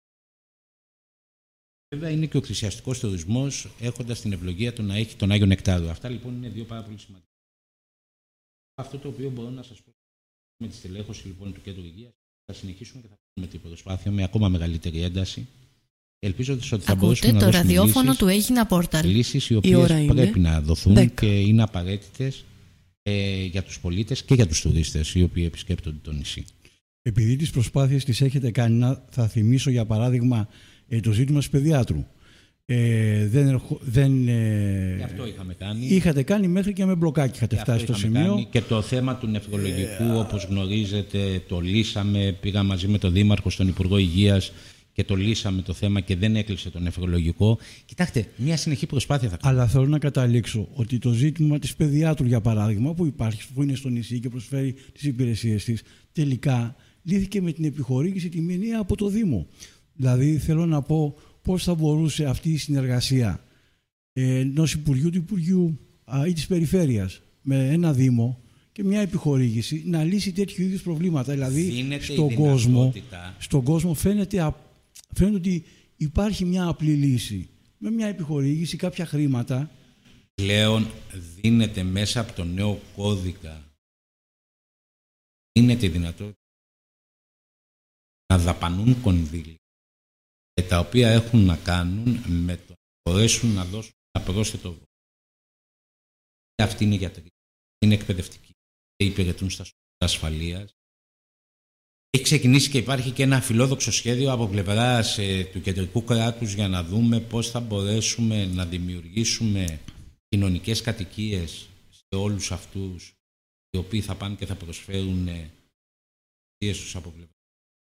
Βέβαια είναι και ο εκκλησιαστικός τουρισμός, έχοντας την ευλογία του να έχει τον Άγιο Νεκτάριο. Αυτά λοιπόν είναι 2 πάρα πολύ σημαντικά. Αυτό το οποίο μπορώ να σας πω με τη στελέχωση λοιπόν του Κέντρου Υγείας, θα συνεχίσουμε και θα κάνουμε την προσπάθεια με ακόμα μεγαλύτερη ένταση. Ελπίζω ότι θα μπορέσουμε να δώσουμε
το ραδιόφωνο του Αίγινα Πόρταλ.
Λύσεις οι οποίες πρέπει να δοθούν 10. Και είναι απαραίτητες για τους πολίτες και για τους τουρίστες οι οποίοι επισκέπτονται το νησί.
Επειδή τις προσπάθειες τις έχετε κάνει, θα θυμίσω για παράδειγμα το ζήτημα της παιδιάτρου.
Αυτό είχαμε κάνει.
Είχατε κάνει μέχρι και με μπλοκάκι, είχατε φτάσει στο σημείο.
Και το θέμα του νευρολογικού, όπως γνωρίζετε, το λύσαμε. Πήγα μαζί με τον Δήμαρχο στον Υπουργό Υγείας και το λύσαμε το θέμα και δεν έκλεισε το νευρολογικό. Κοιτάξτε, μια συνεχή προσπάθεια θα κάνουμε.
Αλλά θέλω να καταλήξω ότι το ζήτημα της παιδιάτρου, για παράδειγμα, που υπάρχει, που είναι στο νησί και προσφέρει τις υπηρεσίες της, τελικά λύθηκε με την επιχορήγηση τη μηνύα από το Δήμο. Δηλαδή, θέλω να πω πώς θα μπορούσε αυτή η συνεργασία ενός Υπουργείου του Υπουργείου ή της Περιφέρειας με ένα Δήμο και μια επιχορήγηση να λύσει τέτοιου είδους προβλήματα. Δηλαδή, στον κόσμο φαίνεται ότι υπάρχει μια απλή λύση. Με μια επιχορήγηση, κάποια χρήματα.
Πλέον δίνεται μέσα από το νέο κώδικα, δίνεται η δυνατότητα να δαπανούν κονδύλια τα οποία έχουν να κάνουν με το να μπορέσουν να δώσουν ένα πρόσθετο. Αυτοί είναι γιατροί, είναι εκπαιδευτικοί και υπηρετούν στα σώματα ασφαλείας. Έχει ξεκινήσει και υπάρχει και ένα φιλόδοξο σχέδιο από πλευράς του κεντρικού κράτους για να δούμε πώς θα μπορέσουμε να δημιουργήσουμε κοινωνικές κατοικίες σε όλους αυτούς οι οποίοι θα πάνε και θα προσφέρουν τους από πλευράς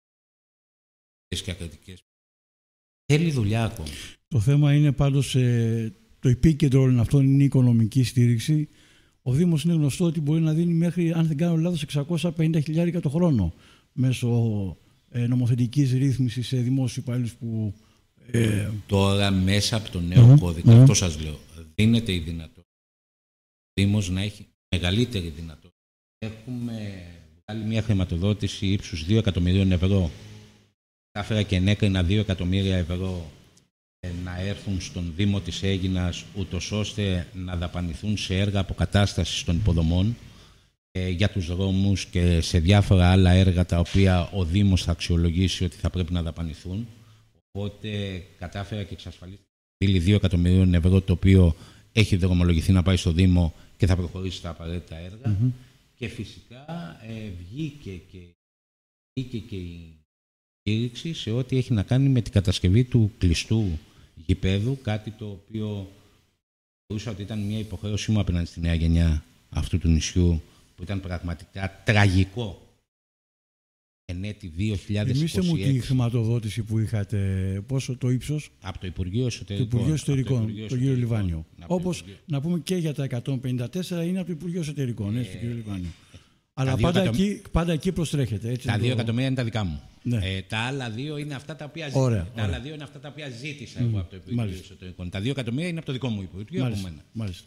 και ακριτικές. Θέλει δουλειά ακόμα.
Το θέμα είναι πάντως το επίκεντρο όλων αυτών είναι η οικονομική στήριξη. Ο Δήμος είναι γνωστό ότι μπορεί να δίνει μέχρι, αν δεν κάνω λάθος, 650.000 το χρόνο μέσω νομοθετικής ρύθμισης σε δημόσιους υπαλλήλους που...
Τώρα μέσα από το νέο κώδικα, αυτό σας λέω, δίνεται η δυνατότητα ο Δήμος να έχει μεγαλύτερη δυνατότητα. Έχουμε βγάλει μια χρηματοδότηση ύψους 2 εκατομμυρίων ευρώ. Κάφερα και ενέκρινα 2 εκατομμύρια ευρώ να έρθουν στον Δήμο της Αίγινας, ούτως ώστε να δαπανηθούν σε έργα αποκατάστασης των υποδομών για τους δρόμους και σε διάφορα άλλα έργα τα οποία ο Δήμος θα αξιολογήσει ότι θα πρέπει να δαπανηθούν. Οπότε κατάφερα και εξασφαλίστηκα 2 εκατομμυρίων ευρώ, το οποίο έχει δρομολογηθεί να πάει στο Δήμο και θα προχωρήσει στα απαραίτητα έργα. Και φυσικά βγήκε και η στήριξη σε ό,τι έχει να κάνει με την κατασκευή του κλειστού γηπέδου, κάτι το οποίο θεωρούσα ότι ήταν μια υποχρέωσή μου απέναντι στη νέα γενιά αυτού του νησιού, που ήταν πραγματικά τραγικό. Εν έτη 2026.
Θυμήστε μου τη χρηματοδότηση που είχατε, πόσο το ύψος?
Από το Υπουργείο Εσωτερικών.
Το Υπουργείο Εσωτερικών, τον κύριο Λιβάνιο. Όπως να πούμε και για τα 154 είναι από το Υπουργείο Εσωτερικών, έτσι, τον κύριο Λιβάνιο. Αλλά πάντα εκεί προστρέχετε. Έτσι,
τα 2 εκατομμύρια είναι τα δικά μου.
Ναι.
Τα άλλα 2 είναι αυτά τα οποία ζήτησα. Τα άλλα 2 είναι αυτά τα οποία ζήτησα εγώ από το Υπουργείο Εσωτερικών. Τα 2 εκατομμύρια είναι από το δικό μου Υπουργείο.
Μάλιστα.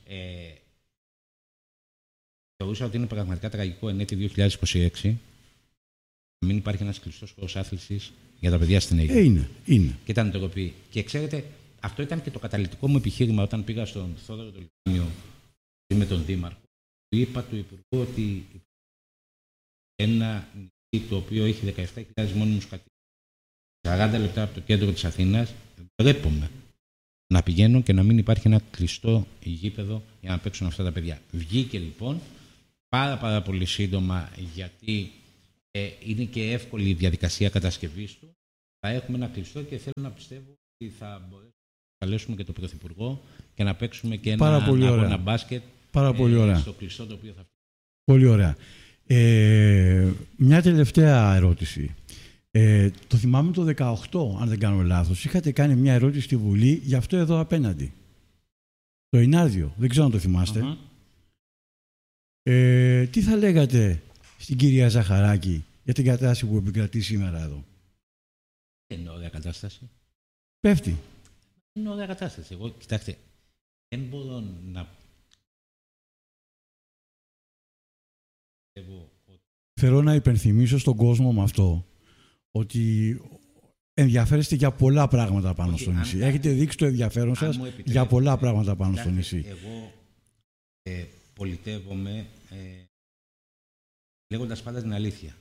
Θεωρούσα ότι είναι πραγματικά τραγικό εν έτη 2026 να μην υπάρχει ένας κλειστός χώρος άθλησης για τα παιδιά στην Αίγυπτο.
Είναι.
Και ήταν ντροπή. Και ξέρετε, αυτό ήταν και το καταλυτικό μου επιχείρημα όταν πήγα στον Θόδωρο το Λιβάνιο με τον Δήμαρχο. Του είπα του Υπουργού ότι ένα νησί το οποίο έχει 17.000 μόνιμους κατοίκους, 40 λεπτά από το κέντρο της Αθήνας, ντρέπομαι να πηγαίνω και να μην υπάρχει ένα κλειστό γήπεδο για να παίξουν αυτά τα παιδιά. Βγήκε λοιπόν πάρα πολύ σύντομα, γιατί είναι και εύκολη η διαδικασία κατασκευής του. Θα έχουμε ένα κλειστό και θέλω να πιστεύω ότι θα μπορέσουμε να καλέσουμε και τον Πρωθυπουργό και να παίξουμε και ένα μπάσκετ στο κλειστό το οποίο θα φτιάξει.
Πολύ ωραία. Μια τελευταία ερώτηση. Το θυμάμαι το 18, αν δεν κάνω λάθος. Είχατε κάνει μια ερώτηση στη Βουλή για αυτό εδώ απέναντι. Το Ινάρδιο. Δεν ξέρω αν το θυμάστε. Τι θα λέγατε στην κυρία Ζαχαράκη για την κατάσταση που επικρατεί σήμερα εδώ?
Είναι ωραία κατάσταση.
Πέφτει.
Είναι ωραία κατάσταση. Εγώ, κοιτάξτε, δεν μπορώ να...
Θέλω να υπενθυμίσω στον κόσμο με αυτό ότι ενδιαφέρεστε για πολλά πράγματα πάνω στο νησί. Έχετε δείξει το ενδιαφέρον σας για πολλά πράγματα πάνω στο νησί.
Εγώ πολιτεύομαι λέγοντας πάντα την αλήθεια.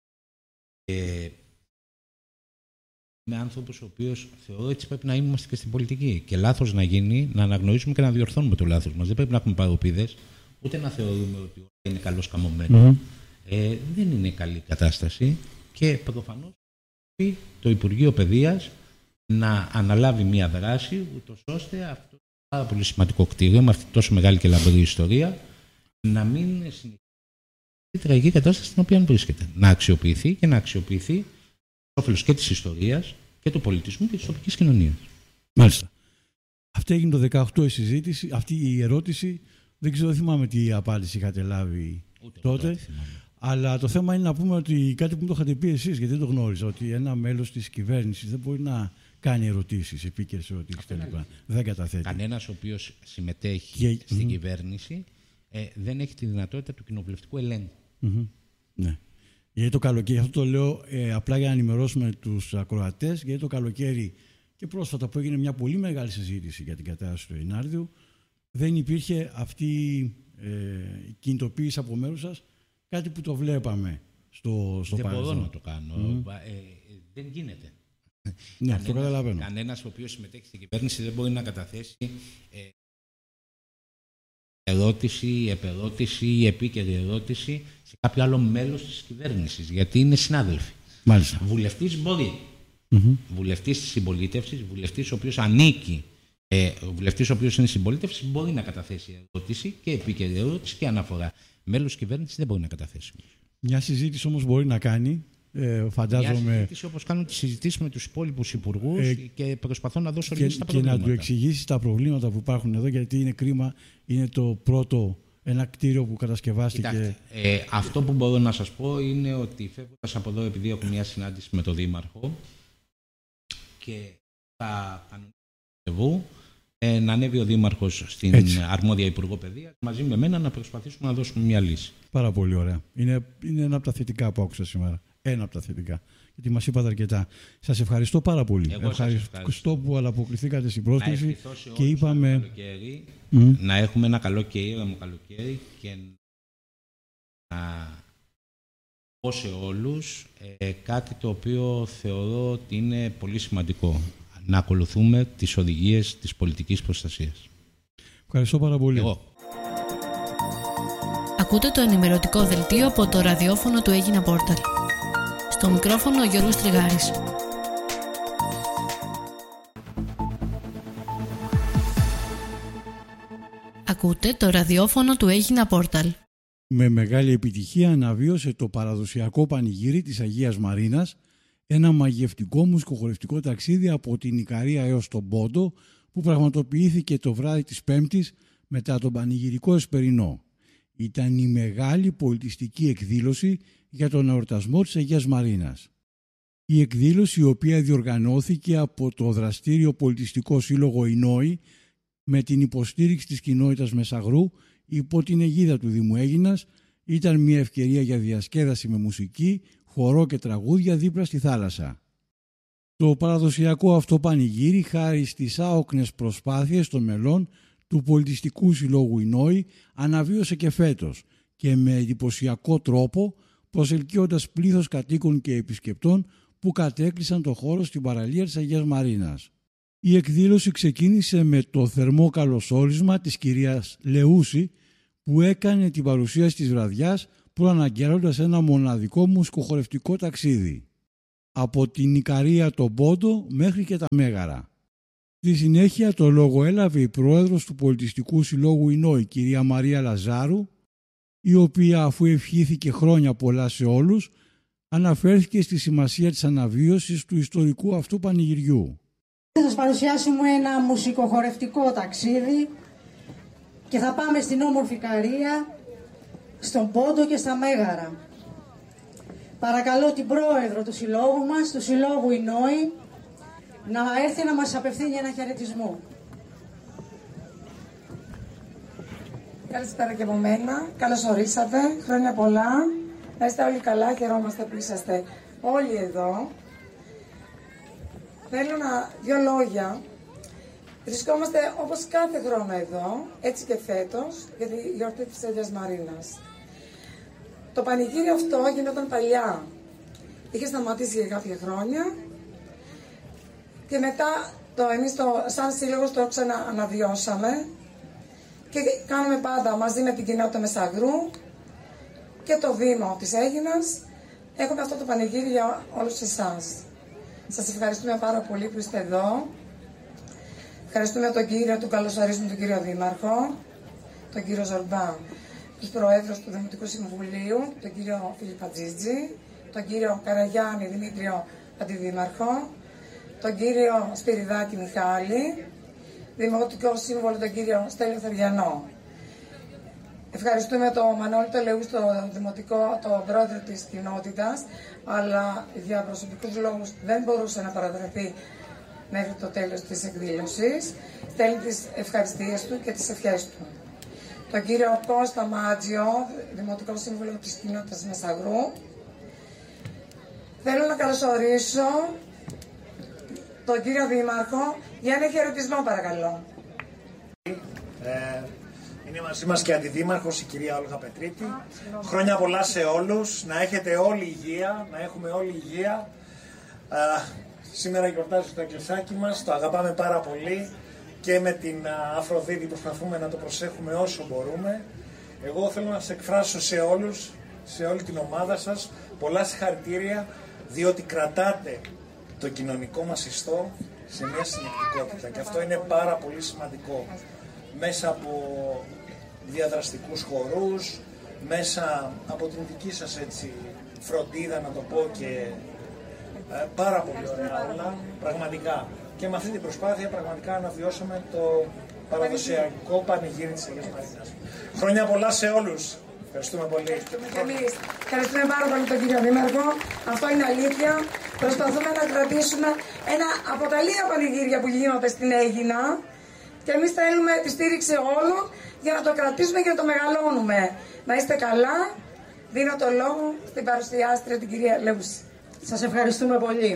Είμαι άνθρωπος ο οποίος θεωρώ έτσι πρέπει να είμαστε και στην πολιτική. Και λάθος να γίνει, να αναγνωρίσουμε και να διορθώνουμε το λάθος μας. Δεν πρέπει να έχουμε παροπίδες, ούτε να θεωρούμε ότι είναι καλώς καμωμένο. Δεν είναι καλή κατάσταση και προφανώς το Υπουργείο Παιδείας να αναλάβει μια δράση, ούτως ώστε αυτό το πάρα πολύ σημαντικό κτίριο, με αυτή τόσο μεγάλη και λαμπρή ιστορία, να μην συνεχίσει τη τραγική κατάσταση στην οποία βρίσκεται. Να αξιοποιηθεί και να αξιοποιηθεί όφελος και της ιστορίας και του πολιτισμού και της τοπικής κοινωνίας.
Μάλιστα. Αυτή έγινε το 18 η συζήτηση, αυτή η ερώτηση. Δεν ξέρω, δεν θυμάμαι τι απάντηση είχατε λάβει τότε. Αλλά το θέμα είναι να πούμε ότι κάτι που μου το είχατε πει εσείς, γιατί δεν το γνώριζα, ότι ένα μέλος της κυβέρνησης δεν μπορεί να κάνει ερωτήσεις, επίκαιρες ερωτήσεις κλπ. Δεν καταθέτει.
Κανένας ο οποίος συμμετέχει στην κυβέρνηση δεν έχει τη δυνατότητα του κοινοβουλευτικού ελέγχου.
Ναι. Γιατί το καλοκαίρι, αυτό το λέω απλά για να ενημερώσουμε τους ακροατές, γιατί το καλοκαίρι και πρόσφατα που έγινε μια πολύ μεγάλη συζήτηση για την κατάσταση του Ινάρδιου, δεν υπήρχε αυτή η κινητοποίηση από μέρους σας, κάτι που το βλέπαμε στο παρελθόν.
Δεν μπορώ να το κάνω. Δεν γίνεται.
Ναι, αυτό καταλαβαίνω.
Κανένας ο οποίος συμμετέχει στην κυβέρνηση δεν μπορεί να καταθέσει ερώτηση, επερώτηση ή επίκαιρη ερώτηση σε κάποιο άλλο μέλος της κυβέρνησης, γιατί είναι συνάδελφοι.
Μάλιστα.
Βουλευτής μπορεί. Βουλευτής της συμπολίτευσης, βουλευτής ο οποίος ανήκει, βουλευτής ο οποίος είναι συμπολίτευση, μπορεί να καταθέσει ερώτηση και επίκαιρη ερώτηση και αναφορά. Μέλος της κυβέρνησης δεν μπορεί να καταθέσει.
Μια συζήτηση όμως μπορεί να κάνει. Φαντάζομαι.
Μια συζήτηση όπως κάνουν τις συζητήσεις με τους υπόλοιπους υπουργούς και προσπαθώ να δώσω λύσεις στα προβλήματα.
Και να του εξηγήσει τα προβλήματα που υπάρχουν εδώ, γιατί είναι κρίμα. Είναι το πρώτο ένα κτίριο που κατασκευάστηκε.
Κοιτάξτε, αυτό που μπορώ να σας πω είναι ότι φεύγοντας από εδώ, επειδή έχω μια συνάντηση με τον Δήμαρχο και θα κανονίσουμε να ανέβει ο Δήμαρχος στην αρμόδια Υπουργό Παιδείας μαζί με μένα να προσπαθήσουμε να δώσουμε μια λύση.
Πάρα πολύ ωραία. Είναι ένα από τα θετικά που άκουσα σήμερα. Ένα από τα θετικά. Γιατί μας είπατε αρκετά. Σας ευχαριστώ πάρα πολύ. Ευχαριστώ που ανταποκριθήκατε στην πρόσκληση και είπαμε.
Να έχουμε ένα καλό και ήρεμο καλοκαίρι και να πω σε όλους κάτι το οποίο θεωρώ ότι είναι πολύ σημαντικό. Να ακολουθούμε τις οδηγίες της πολιτικής προστασίας.
Ευχαριστώ πάρα πολύ.
Εγώ.
Ακούτε το ενημερωτικό δελτίο από το ραδιόφωνο του Έγινα Πόρταλ. Στο μικρόφωνο ο Γιώργος Τριγάρης. Ακούτε το ραδιόφωνο του Έγινα Πόρταλ.
Με μεγάλη επιτυχία αναβίωσε το παραδοσιακό πανηγύρι της Αγίας Μαρίνας, ένα μαγευτικό μουσικοχορευτικό ταξίδι από την Ικαρία έως τον Πόντο που πραγματοποιήθηκε το βράδυ της Πέμπτης μετά τον πανηγυρικό εσπερινό. Ήταν η μεγάλη πολιτιστική εκδήλωση για τον εορτασμό της Αγίας Μαρίνας. Η εκδήλωση, η οποία διοργανώθηκε από το δραστήριο πολιτιστικό σύλλογο Ινόη με την υποστήριξη της κοινότητας Μεσαγρού υπό την αιγίδα του Δήμου Αίγινας, ήταν μια ευκαιρία για διασκέδαση με μουσική, χορό και τραγούδια δίπλα στη θάλασσα. Το παραδοσιακό αυτό πανηγύρι, χάρη στις άοκνες προσπάθειες των μελών του πολιτιστικού συλλόγου Ινόη, αναβίωσε και φέτος και με εντυπωσιακό τρόπο, προσελκύοντας πλήθος κατοίκων και επισκεπτών που κατέκλυσαν το χώρο στην παραλία της Αγίας Μαρίνας. Η εκδήλωση ξεκίνησε με το θερμό καλωσόρισμα της κυρίας Λεούση, που έκανε την παρουσίαση της βραδιάς προαναγγέλλοντας ένα μοναδικό μουσικοχορευτικό ταξίδι από την Ικαρία, τον Πόντο μέχρι και τα Μέγαρα. Στη συνέχεια το λόγο έλαβε η πρόεδρος του Πολιτιστικού Συλλόγου Ινόη, κυρία Μαρία Λαζάρου, η οποία, αφού ευχήθηκε χρόνια πολλά σε όλους, αναφέρθηκε στη σημασία της αναβίωσης του ιστορικού αυτού πανηγυριού.
Θα σας παρουσιάσουμε ένα μουσικοχορευτικό ταξίδι και θα πάμε στην όμορφη Ικαρία, στον Πόντο και στα Μέγαρα. Παρακαλώ την πρόεδρο του συλλόγου μας, του Συλλόγου Ινόη, να έρθει να μας απευθύνει ένα χαιρετισμό.
Καλησπέρα και από μένα. Καλώς ορίσατε. Χρόνια πολλά. Να είστε όλοι καλά. Χαιρόμαστε που είσαστε όλοι εδώ. Θέλω δύο λόγια. Βρισκόμαστε όπως κάθε χρόνο εδώ, έτσι και φέτος, για τη γιορτή της Αγίας Μαρίνας. Το πανηγύρι αυτό γινόταν παλιά. Είχε σταματήσει για κάποια χρόνια και μετά εμείς σαν σύλλογος το ξανααναβιώσαμε και κάνουμε πάντα μαζί με την κοινότητα Μεσαγρού και το Δήμο της Αίγινας. Έχουμε αυτό το πανηγύρι για όλους εσάς. Σας ευχαριστούμε πάρα πολύ που είστε εδώ. Ευχαριστούμε τον καλωσορίζουμε τον κύριο Δήμαρχο, τον κύριο Ζορμπά, τους προέδρους του Δημοτικού Συμβουλίου, τον κύριο Φιλιππατζίτζη, τον κύριο Καραγιάννη Δημήτριο Αντιδήμαρχο, τον κύριο Σπυριδάκη Μιχάλη, Δημοτικό Σύμβολο τον κύριο Στέλιο Θεβιανό. Ευχαριστούμε τον Μανώλη Τελεού, τον πρόεδρο της κοινότητας, αλλά για προσωπικούς λόγους δεν μπορούσε να παραδραπεί μέχρι το τέλος της εκδήλωσης. Στέλνει τις ευχαριστίες του και τις ευχές του. Τον κύριο Κώστα Μάτζιο, Δημοτικό Σύμβουλο της κοινότητας Μεσαγρού. Θέλω να καλωσορίσω τον κύριο Δήμαρχο για ένα χαιρετισμό, παρακαλώ.
Είναι μαζί μας και αντιδήμαρχος η κυρία Όλγα Πετρίτη. Χρόνια πολλά σε όλους, να έχετε όλη υγεία, να έχουμε όλη υγεία. Σήμερα γιορτάζει το εκκλησάκι μας, το αγαπάμε πάρα πολύ και με την Αφροδίτη προσπαθούμε να το προσέχουμε όσο μπορούμε. Εγώ θέλω να σας εκφράσω σε όλους, σε όλη την ομάδα σας, πολλά συγχαρητήρια, διότι κρατάτε το κοινωνικό μας ιστό σε μια συνεκτικότητα και αυτό είναι πάρα πολύ σημαντικό. Μέσα από διαδραστικούς χορούς, μέσα από την δική σας έτσι φροντίδα, να το πω, και πάρα πολύ ωραία όλα, πραγματικά. Και με αυτή την προσπάθεια πραγματικά αναβιώσαμε το παραδοσιακό πανηγύρι της Αγίας Μαρίνας. Χρόνια πολλά σε όλους. Ευχαριστούμε πολύ.
Ευχαριστούμε πάρα πολύ τον κύριο Δήμαρχο. Αυτό είναι αλήθεια. Προσπαθούμε να κρατήσουμε ένα από τα λίγα πανηγύρια που γίνονται στην Αίγινα και εμείς θέλουμε τη στήριξη όλων για να το κρατήσουμε και να το μεγαλώνουμε. Να είστε καλά. Δίνω το λόγο στην παρουσιάστρια την κυρία Λεούση.
Σας ευχαριστούμε πολύ.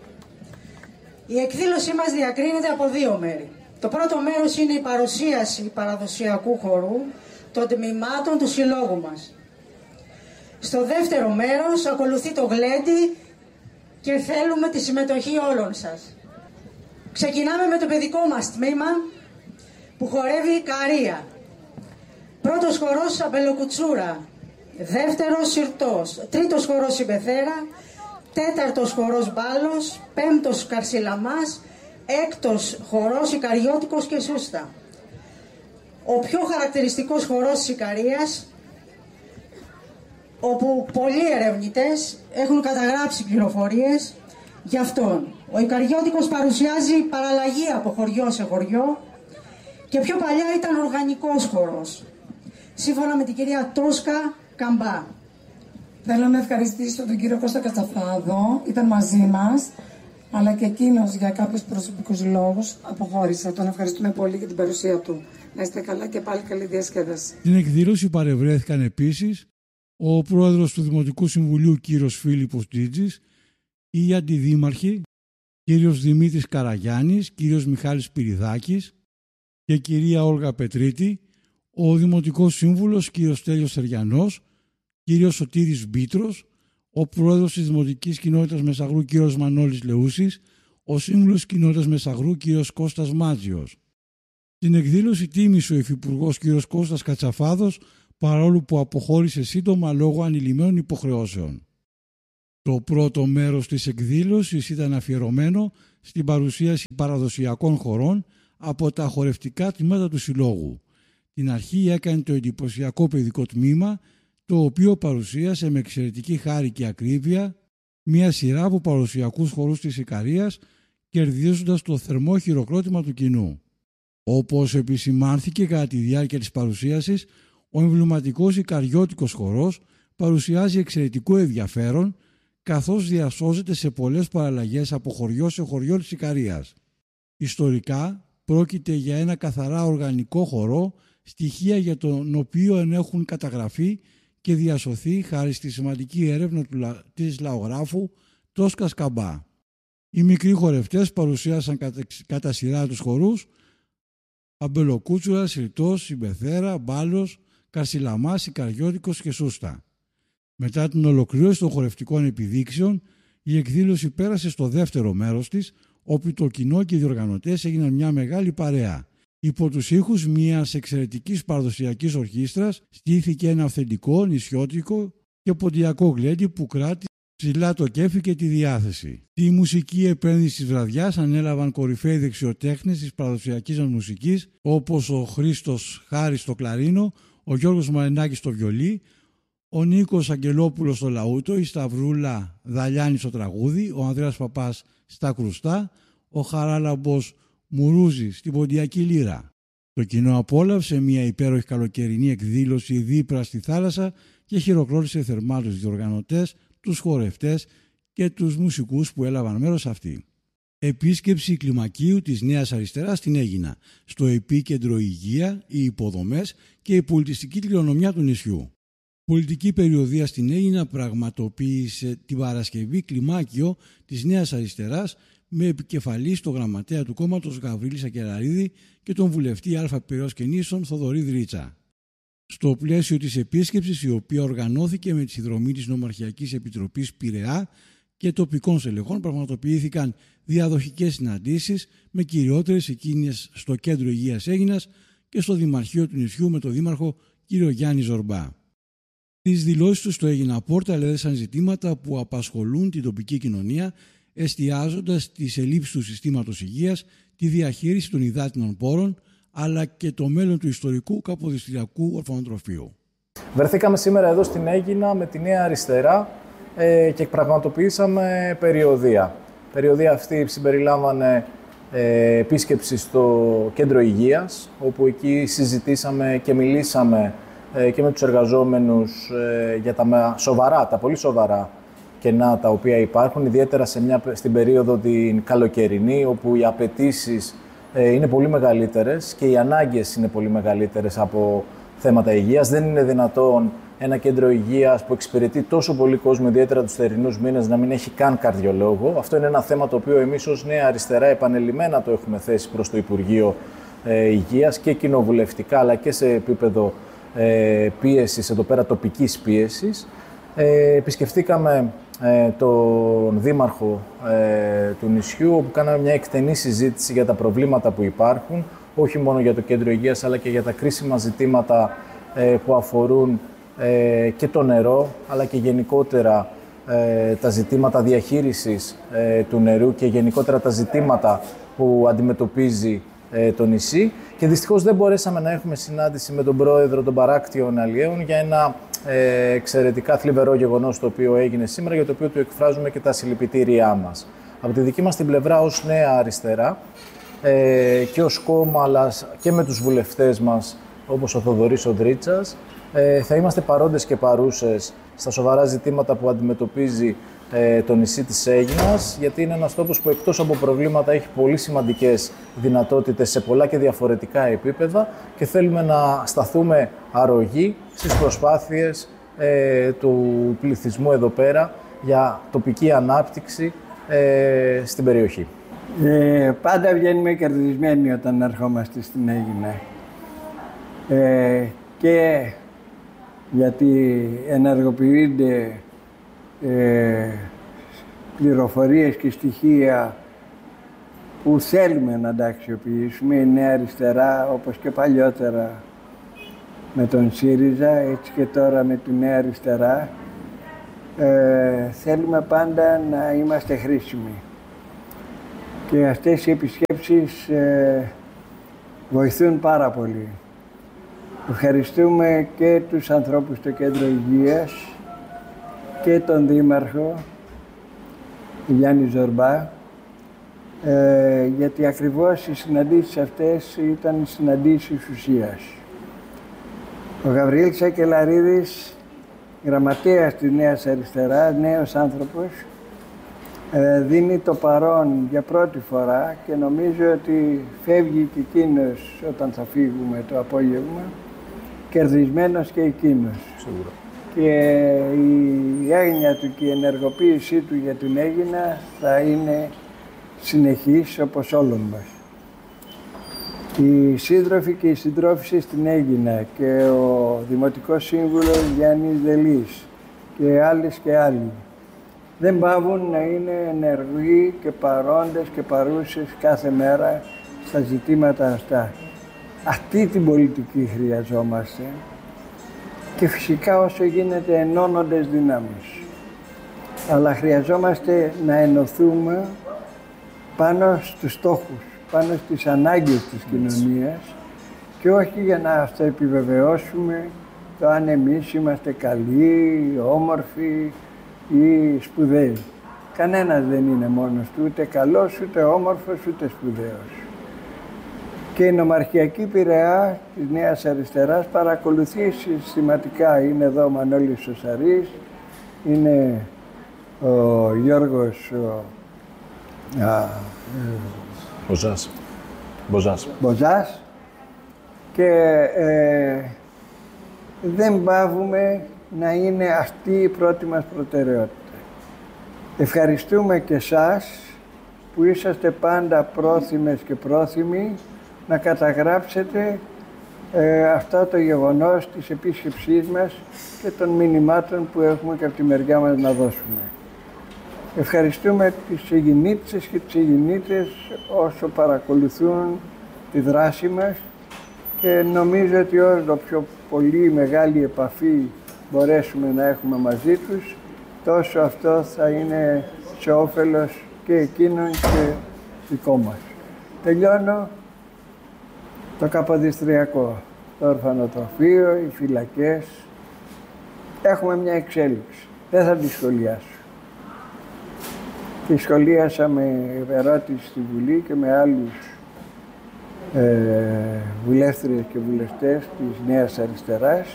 Η εκδήλωσή μας διακρίνεται από δύο μέρη. Το πρώτο μέρος είναι η παρουσίαση παραδοσιακού χορού των τμήματων του συλλόγου μας. Στο δεύτερο μέρος ακολουθεί το γλέντι και θέλουμε τη συμμετοχή όλων σας. Ξεκινάμε με το παιδικό μας τμήμα που χορεύει η Ικαρία. Πρώτος χορός Αμπελοκουτσούρα, δεύτερος Συρτός, τρίτος χορός η Μπεθέρα, τέταρτος χορός Μπάλος, πέμπτος Καρσιλαμάς, έκτος χορός Ικαριώτικος και Σούστα. Ο πιο χαρακτηριστικός χορός της Ικαρίας, όπου πολλοί ερευνητές έχουν καταγράψει πληροφορίες γι' αυτόν. Ο Ικαριώτικος παρουσιάζει παραλλαγή από χωριό σε χωριό και πιο παλιά ήταν οργανικός χορός, σύμφωνα με την κυρία Τόσκα Καμπά.
Θέλω να ευχαριστήσω τον κύριο Κώστα Κατσαφάδο, ήταν μαζί μας, αλλά και εκείνος για κάποιους προσωπικούς λόγους αποχώρησε. Τον ευχαριστούμε πολύ για την παρουσία του. Να είστε καλά και πάλι καλή διασκέδαση.
Στην εκδήλωση παρευρέθηκαν επίσης ο πρόεδρος του Δημοτικού Συμβουλίου κύριος Φίλιππος Τζίτζης, οι αντιδήμαρχοι κύριος Δημήτρης Καραγιάννης, κύριος Μιχάλης Πυριδάκης και κυρία Όλγα Πετρίτη, ο Δημοτικός Σύμβουλος κύριος Στέλιος Θεριανός, κύριος Σωτήρης Μπίτρος, ο πρόεδρος της Δημοτικής Κοινότητας Μεσαγρού κ. Μανώλης Λεούσης, ο σύμβουλος Κοινότητας Μεσαγρού κ. Κώστας Μάτζιος. Στην εκδήλωση τίμησε ο Υφυπουργός κ. Κώστας Κατσαφάδος, παρόλο που αποχώρησε σύντομα λόγω ανηλυμένων υποχρεώσεων. Το πρώτο μέρος της εκδήλωσης ήταν αφιερωμένο στην παρουσίαση παραδοσιακών χορών από τα χορευτικά τμήματα του Συλλόγου. Την αρχή έκανε το εντυπωσιακό παιδικό τμήμα, το οποίο παρουσίασε με εξαιρετική χάρη και ακρίβεια μια σειρά από παραδοσιακούς χορούς της Ικαρίας, κερδίζοντας το θερμό χειροκρότημα του κοινού. Όπως επισημάνθηκε κατά τη διάρκεια της παρουσίασης, ο εμβληματικός Ικαριώτικος χορός παρουσιάζει εξαιρετικό ενδιαφέρον, καθώς διασώζεται σε πολλές παραλλαγές από χωριό σε χωριό της Ικαρίας. Ιστορικά πρόκειται για ένα καθαρά οργανικό χορό, στοιχεία για τον οποίο έχουν καταγραφεί και διασωθεί χάρη στη σημαντική έρευνα της λαογράφου Τόσκας Καμπά. Οι μικροί χορευτές παρουσίασαν κατά σειρά τους χορούς Αμπελοκούτσουρα, Συρτός, Συμπεθέρα, Μπάλος, Καρσιλαμάς, Ικαριώτικος και Σούστα. Μετά την ολοκλήρωση των χορευτικών επιδείξεων, η εκδήλωση πέρασε στο δεύτερο μέρος της, όπου το κοινό και οι διοργανωτές έγιναν μια μεγάλη παρέα. Υπό τους ήχους μιας εξαιρετικής παραδοσιακής ορχήστρας στήθηκε ένα αυθεντικό, νησιώτικο και ποντιακό γλέντι που κράτησε ψηλά το κέφι και τη διάθεση. Τη μουσική επένδυση της βραδιάς ανέλαβαν κορυφαίοι δεξιοτέχνες της παραδοσιακής μας μουσικής, όπως ο Χρήστος Χάρης στο κλαρίνο, ο Γιώργος Μαρινάκης στο βιολί, ο Νίκος Αγγελόπουλος στο λαούτο, η Σταυρούλα Δαλιάνη στο τραγούδι, ο Ανδρέας Παπάς στα κρουστά, ο Χαράλαμπος Μουρούζη στην ποντιακή λύρα. Το κοινό απόλαυσε μια υπέροχη καλοκαιρινή εκδήλωση δίπλα στη θάλασσα και χειροκρότησε θερμά τους διοργανωτές, τους χορευτές και τους μουσικούς που έλαβαν μέρος σε αυτή. Επίσκεψη κλιμακίου της Νέας Αριστεράς στην Αίγινα. Στο επίκεντρο υγεία, οι υποδομές και η πολιτιστική κληρονομιά του νησιού. Πολιτική περιοδεία στην Αίγινα πραγματοποίησε την Παρασκευή κλιμάκιο της Νέας Αριστεράς με επικεφαλή στο γραμματέα του κόμματος Γαβρίλη Σακελαρίδη και τον βουλευτή Α Πειραιώς και Νήσων Θοδωρή Δρίτσα. Στο πλαίσιο της επίσκεψης, η οποία οργανώθηκε με τη συνδρομή της Νομαρχιακής Επιτροπής Πειραιά και τοπικών στελεχών, πραγματοποιήθηκαν διαδοχικές συναντήσεις με κυριότερες εκείνες στο Κέντρο Υγείας Αίγινας και στο Δημαρχείο του νησιού με τον Δήμαρχο κ. Γιάννη Ζορμπά. Στις δηλώσεις τους στο Αίγινα Πόρταλ έδεσαν ζητήματα που απασχολούν την τοπική κοινωνία, εστιάζοντας στις ελλείψεις του συστήματος υγείας, τη διαχείριση των υδάτινων πόρων, αλλά και το μέλλον του ιστορικού Καποδιστριακού Ορφανοτροφείου. Βρεθήκαμε σήμερα εδώ στην Αίγινα με τη Νέα Αριστερά και πραγματοποιήσαμε περιοδεία. Η περιοδεία αυτή συμπεριλάμβανε επίσκεψη στο Κέντρο Υγείας, όπου εκεί συζητήσαμε και μιλήσαμε και με τους εργαζόμενους για τα πολύ σοβαρά κενά τα οποία υπάρχουν, ιδιαίτερα στην περίοδο την καλοκαιρινή, όπου οι απαιτήσεις είναι πολύ μεγαλύτερες και οι ανάγκες είναι πολύ μεγαλύτερες από θέματα υγείας. Δεν είναι δυνατόν ένα κέντρο υγείας που εξυπηρετεί τόσο πολύ κόσμο, ιδιαίτερα τους θερινούς μήνες, να μην έχει καν καρδιολόγο. Αυτό είναι ένα θέμα το οποίο εμείς ως Νέα Αριστερά επανελειμμένα το έχουμε θέσει προς το Υπουργείο Υγείας και κοινοβουλευτικά, αλλά και σε επίπεδο πίεσης, εδώ πέρα τοπικής πίεσης. Επισκεφτήκαμε τον Δήμαρχο του νησιού, όπου κάναμε μια εκτενή συζήτηση για τα προβλήματα που υπάρχουν, όχι μόνο για το Κέντρο Υγείας, αλλά και για τα κρίσιμα ζητήματα που αφορούν και το νερό, αλλά και γενικότερα τα ζητήματα διαχείρισης του νερού και γενικότερα τα ζητήματα που αντιμετωπίζει το νησί. Και δυστυχώς δεν μπορέσαμε να έχουμε συνάντηση με τον πρόεδρο των παράκτιων αλλιέων για ένα εξαιρετικά θλιβερό γεγονός το οποίο έγινε σήμερα, για το οποίο του εκφράζουμε και τα συλληπιτήριά μας. Από τη δική μας την πλευρά ως Νέα Αριστερά και ως κόμμα, αλλά και με τους βουλευτές μας, όπως ο Θοδωρής ο Δρίτσας, θα είμαστε παρόντες και παρούσες στα σοβαρά ζητήματα που αντιμετωπίζει το νησί της Αίγινας, γιατί είναι ένας τόπος που εκτός από προβλήματα έχει πολύ σημαντικές δυνατότητες σε πολλά και διαφορετικά επίπεδα και θέλουμε να σταθούμε αρρωγοί στις προσπάθειες του πληθυσμού εδώ πέρα για τοπική ανάπτυξη στην περιοχή.
Πάντα βγαίνουμε κερδισμένοι όταν ερχόμαστε στην Αίγινα. Και γιατί ενεργοποιούνται πληροφορίες και στοιχεία που θέλουμε να τα αξιοποιήσουμε. Η Νέα Αριστερά, όπως και παλιότερα με τον ΣΥΡΙΖΑ, έτσι και τώρα με τη Νέα Αριστερά, θέλουμε πάντα να είμαστε χρήσιμοι. Και αυτές οι επισκέψεις βοηθούν πάρα πολύ. Ευχαριστούμε και τους ανθρώπους στο Κέντρο Υγείας και τον Δήμαρχο Γιάννη Ζορμπά, γιατί ακριβώς οι συναντήσεις αυτές ήταν συναντήσεις ουσίας. Ο Γαβριήλ Σακελαρίδης, γραμματέας της Νέας Αριστεράς, νέος άνθρωπος, δίνει το παρόν για πρώτη φορά και νομίζω ότι φεύγει και εκείνος όταν θα φύγουμε το απόγευμα, κερδισμένος και εκείνος.
Σίγουρα.
Και η έγνοια του και η ενεργοποίησή του για την Αίγινα θα είναι συνεχής όπως όλων μας. Οι σύντροφοι και οι συντρόφισσες στην Αίγινα και ο Δημοτικός Σύμβουλος Γιάννης Δελής και άλλες και άλλοι δεν πάβουν να είναι ενεργοί και παρόντες και παρούσες κάθε μέρα στα ζητήματα αυτά. Αυτή την πολιτική χρειαζόμαστε και φυσικά όσο γίνεται ενώνοντες δυνάμεις. Αλλά χρειαζόμαστε να ενωθούμε πάνω στους στόχους, πάνω στις ανάγκες της κοινωνίας και όχι για να αυτοεπιβεβαιώσουμε το αν εμείς είμαστε καλοί, όμορφοι ή σπουδαίοι. Κανένας δεν είναι μόνος του, ούτε καλός, ούτε όμορφος, ούτε σπουδαίος. Και η Νομαρχιακή Πειραιά της Νέας Αριστεράς παρακολουθεί συστηματικά. Είναι εδώ ο Μανώλης ο Σαρής, είναι ο Γιώργος Μποζάς και δεν πάβουμε να είναι αυτή η πρώτη μας προτεραιότητα. Ευχαριστούμε και εσάς που είσαστε πάντα πρόθυμες και πρόθυμοι να καταγράψετε αυτό το γεγονός της επίσκεψής μας και των μηνυμάτων που έχουμε και από τη μεριά μας να δώσουμε. Ευχαριστούμε τις Αιγινήτισσες και τις Αιγινήτες όσο παρακολουθούν τη δράση μας και νομίζω ότι όσο πιο πολύ μεγάλη επαφή μπορέσουμε να έχουμε μαζί τους, τόσο αυτό θα είναι σε όφελος και εκείνων και δικό μας. Τελειώνω το Καποδιστριακό, το ορφανοτροφείο, οι φυλακές. Έχουμε μια εξέλιξη, δεν θα τη σχολιάσω. Τη σχολίασα με ερώτηση στη Βουλή και με άλλους βουλεύτριες και βουλευτές της Νέας Αριστεράς.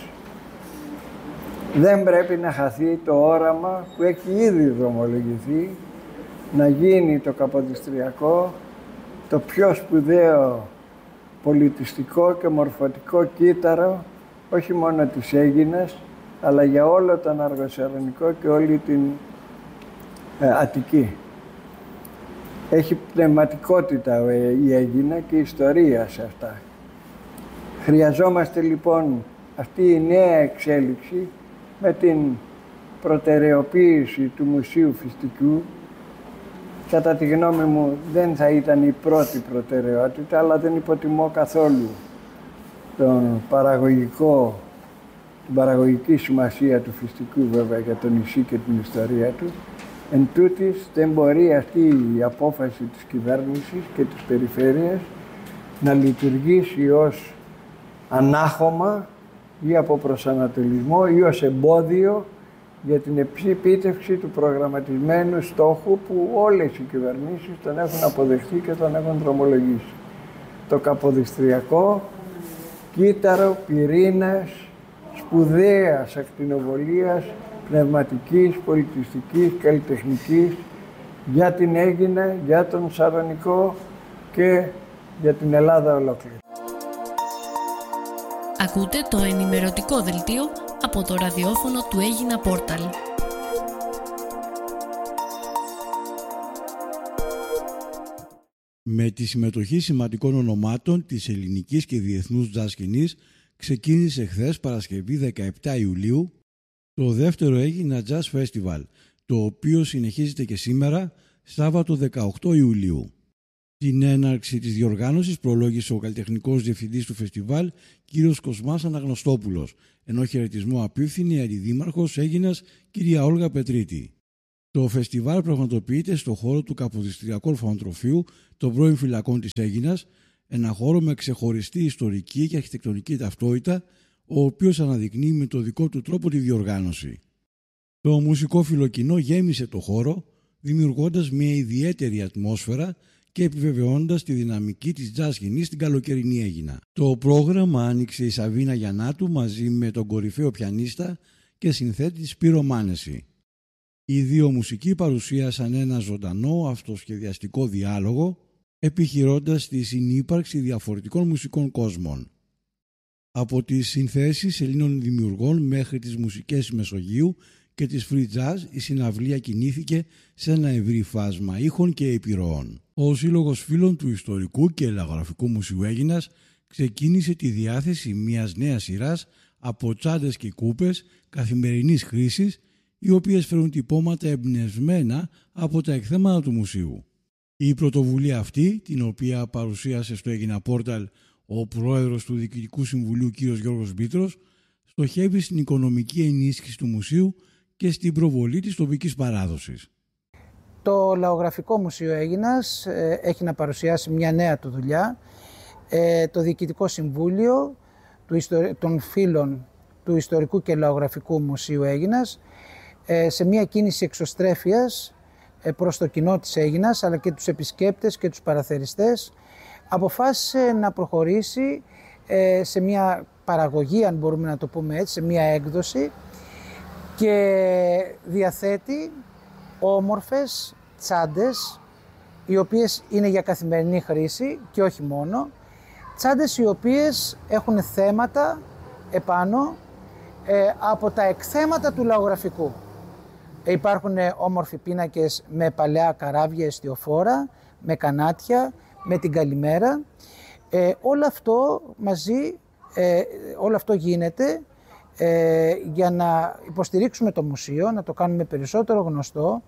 Δεν πρέπει να χαθεί το όραμα που έχει ήδη δρομολογηθεί να γίνει το Καποδιστριακό το πιο σπουδαίο πολιτιστικό και μορφωτικό κύτταρο όχι μόνο της Αίγινας αλλά για όλο τον Αργοσαρονικό και όλη την Αττική. Έχει πνευματικότητα η Αίγινα και ιστορία σε αυτά. Χρειαζόμαστε λοιπόν αυτή η νέα εξέλιξη με την προτεραιοποίηση του Μουσείου Φυστικού. Κατά τη γνώμη μου δεν θα ήταν η πρώτη προτεραιότητα, αλλά δεν υποτιμώ καθόλου την παραγωγική σημασία του Φυστικού βέβαια για το νησί και την ιστορία του. Εν τούτης δεν μπορεί αυτή η απόφαση της κυβέρνησης και της περιφέρειας να λειτουργήσει ως ανάχωμα ή από προσανατολισμό ή ως εμπόδιο για την επίτευξη του προγραμματισμένου στόχου που όλες οι κυβερνήσεις τον έχουν αποδεχτεί και τον έχουν δρομολογήσει. Το Καποδιστριακό, κύτταρο πυρήνας σπουδαίας ακτινοβολίας, πνευματικής, πολιτιστικής, καλλιτεχνικής για την Αίγινα, για τον Σαρονικό και για την Ελλάδα ολόκληρη.
Ακούτε το ενημερωτικό δελτίο από το ραδιόφωνο του Αίγινα Πόρταλ.
Με τη συμμετοχή σημαντικών ονομάτων της ελληνικής και διεθνούς jazz σκηνής ξεκίνησε χθες Παρασκευή 17 Ιουλίου το δεύτερο Αίγινα Jazz Festival το οποίο συνεχίζεται και σήμερα, Σάββατο 18 Ιουλίου. Την έναρξη της διοργάνωσης προλόγησε ο καλλιτεχνικός διευθυντής του φεστιβάλ, κ. Κοσμάς Αναγνωστόπουλος, ενώ χαιρετισμό απίφθινε η Αντιδήμαρχος Αίγινας, κυρία Όλγα Πετρίτη. Το φεστιβάλ πραγματοποιείται στο χώρο του Καποδιστριακού Ορφανοτροφείου των πρώην φυλακών της Αίγινας, ένα χώρο με ξεχωριστή ιστορική και αρχιτεκτονική ταυτότητα, ο οποίος αναδεικνύει με το δικό του τρόπο τη διοργάνωση. Το μουσικόφιλο κοινό γέμισε το χώρο, δημιουργώντας μια ιδιαίτερη ατμόσφαιρα και επιβεβαιώντας τη δυναμική της jazz σκηνής στην καλοκαιρινή Αίγινα. Το πρόγραμμα άνοιξε η Σαβίνα Γιαννάτου μαζί με τον κορυφαίο πιανίστα και συνθέτη Σπύρο Μάνεση. Οι δύο μουσικοί παρουσίασαν ένα ζωντανό αυτοσχεδιαστικό διάλογο, επιχειρώντας τη συνύπαρξη διαφορετικών μουσικών κόσμων. Από τις συνθέσεις Ελλήνων δημιουργών μέχρι τις μουσικές Μεσογείου και της free jazz, η συναυλία κινήθηκε σε ένα ευρύ φάσμα ήχων και επιρροών. Ο Σύλλογος Φίλων του Ιστορικού και Λαγογραφικού Μουσείου Αίγινας ξεκίνησε τη διάθεση μιας νέας σειράς από τσάντες και κούπες καθημερινής χρήσης, οι οποίες φέρουν τυπώματα εμπνευσμένα από τα εκθέματα του μουσείου. Η πρωτοβουλία αυτή, την οποία παρουσίασε στο Αίγινα Πόρταλ ο πρόεδρος του Διοικητικού Συμβουλίου κ. Γιώργος Μπίτρος, στοχεύει στην οικονομική ενίσχυση του μουσείου και στην προβολή της τοπικής παράδοσης.
Το Λαογραφικό Μουσείο Αίγινας έχει να παρουσιάσει μια νέα του δουλειά. Το Διοικητικό Συμβούλιο των Φίλων του Ιστορικού και Λαογραφικού Μουσείου Αίγινας, σε μια κίνηση εξωστρέφειας προς το κοινό της Αίγινας, αλλά και τους επισκέπτες και τους παραθεριστές, αποφάσισε να προχωρήσει σε μια παραγωγή, αν μπορούμε να το πούμε έτσι, σε μια έκδοση, και διαθέτει όμορφες τσάντες, οι οποίες είναι για καθημερινή χρήση και όχι μόνο, τσάντες οι οποίες έχουν θέματα επάνω από τα εκθέματα του λαογραφικού. Υπάρχουν όμορφοι πίνακες με παλαιά καράβια εστιοφόρα, με κανάτια, με την καλημέρα. Όλο αυτό μαζί, όλο αυτό γίνεται για να υποστηρίξουμε το μουσείο, να το κάνουμε περισσότερο γνωστό,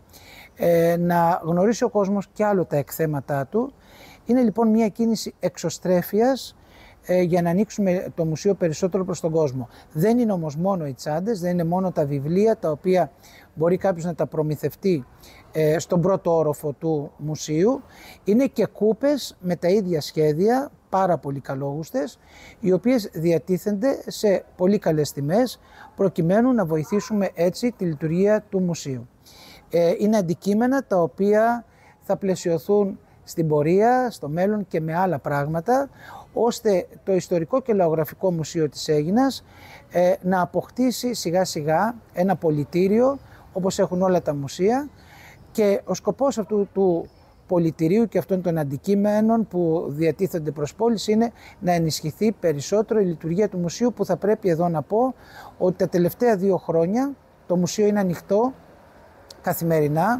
να γνωρίσει ο κόσμος και άλλο τα εκθέματά του. Είναι λοιπόν μια κίνηση εξωστρέφειας για να ανοίξουμε το μουσείο περισσότερο προς τον κόσμο. Δεν είναι όμως μόνο οι τσάντες, δεν είναι μόνο τα βιβλία τα οποία μπορεί κάποιος να τα προμηθευτεί στον πρώτο όροφο του μουσείου. Είναι και κούπες με τα ίδια σχέδια, πάρα πολύ καλόγουστες, οι οποίες διατίθενται σε πολύ καλές τιμές, προκειμένου να βοηθήσουμε έτσι τη λειτουργία του μουσείου. Είναι αντικείμενα τα οποία θα πλαισιωθούν στην πορεία, στο μέλλον και με άλλα πράγματα, ώστε το Ιστορικό και Λαογραφικό Μουσείο της Αίγινας να αποκτήσει σιγά σιγά ένα πολιτήριο, όπως έχουν όλα τα μουσεία, και ο σκοπός αυτού του πολιτηρίου και αυτών των αντικείμενων που διατίθενται προς πώληση είναι να ενισχυθεί περισσότερο η λειτουργία του μουσείου, που θα πρέπει εδώ να πω ότι τα τελευταία 2 χρόνια το μουσείο είναι ανοιχτό καθημερινά,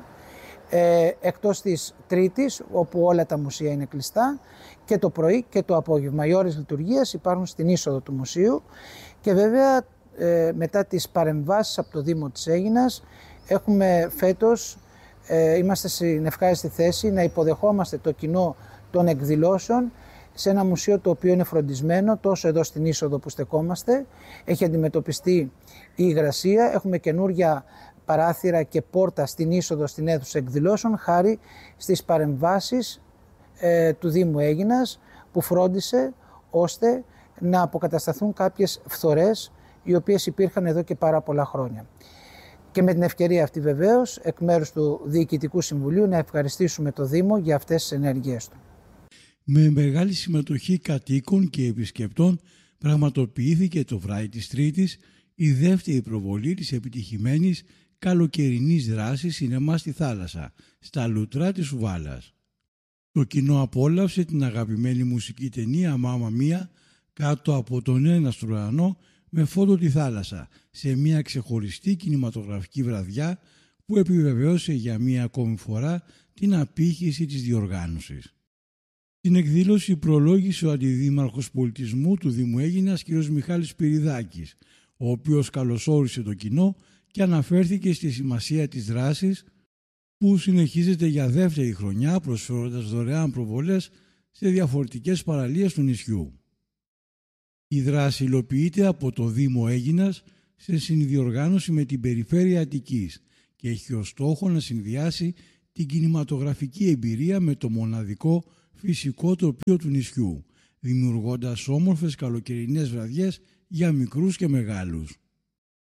εκτός της Τρίτης, όπου όλα τα μουσεία είναι κλειστά, και το πρωί και το απόγευμα. Οι ώρες λειτουργίας υπάρχουν στην είσοδο του μουσείου, και βέβαια μετά τις παρεμβάσεις από το Δήμο της Αίγινας έχουμε φέτος, είμαστε στην ευχάριστη θέση να υποδεχόμαστε το κοινό των εκδηλώσεων σε ένα μουσείο το οποίο είναι φροντισμένο τόσο εδώ στην είσοδο που στεκόμαστε. Έχει αντιμετωπιστεί η υγρασία, έχουμε καινούργια παράθυρα και πόρτα στην είσοδο στην αίθουσα εκδηλώσεων, χάρη στις παρεμβάσεις του Δήμου Αίγινας, που φρόντισε ώστε να αποκατασταθούν κάποιες φθορές οι οποίες υπήρχαν εδώ και πάρα πολλά χρόνια. Και με την ευκαιρία αυτή βεβαίως, εκ μέρους του Διοικητικού Συμβουλίου, να ευχαριστήσουμε το Δήμο για αυτές τις ενέργειές του.
Με μεγάλη συμμετοχή κατοίκων και επισκεπτών πραγματοποιήθηκε το βράδυ της Τρίτης η δεύτερη προβολή της επιτυχημένης καλοκαιρινής δράσης σινεμά στη θάλασσα, στα Λουτρά της Σουβάλας. Το κοινό απόλαυσε την αγαπημένη μουσική ταινία «Μάμα Μία» κάτω από τον έναστρο ουρανό με φόντο τη θάλασσα, σε μια ξεχωριστή κινηματογραφική βραδιά που επιβεβαίωσε για μία ακόμη φορά την απήχηση της διοργάνωσης. Την εκδήλωση προλόγησε ο Αντιδήμαρχος Πολιτισμού του Δήμου Αίγινας, κ. Μιχάλης Πυριδάκης, ο οποίος καλωσόρισε το κοινό και αναφέρθηκε στη σημασία της δράσης που συνεχίζεται για δεύτερη χρονιά προσφέροντας δωρεάν προβολές σε διαφορετικές παραλίες του νησιού. Η δράση υλοποιείται από το Δήμο Αίγινας σε συνδιοργάνωση με την Περιφέρεια Αττικής και έχει ως στόχο να συνδυάσει την κινηματογραφική εμπειρία με το μοναδικό φυσικό τοπίο του νησιού, δημιουργώντας όμορφες καλοκαιρινές βραδιές για μικρούς και μεγάλους.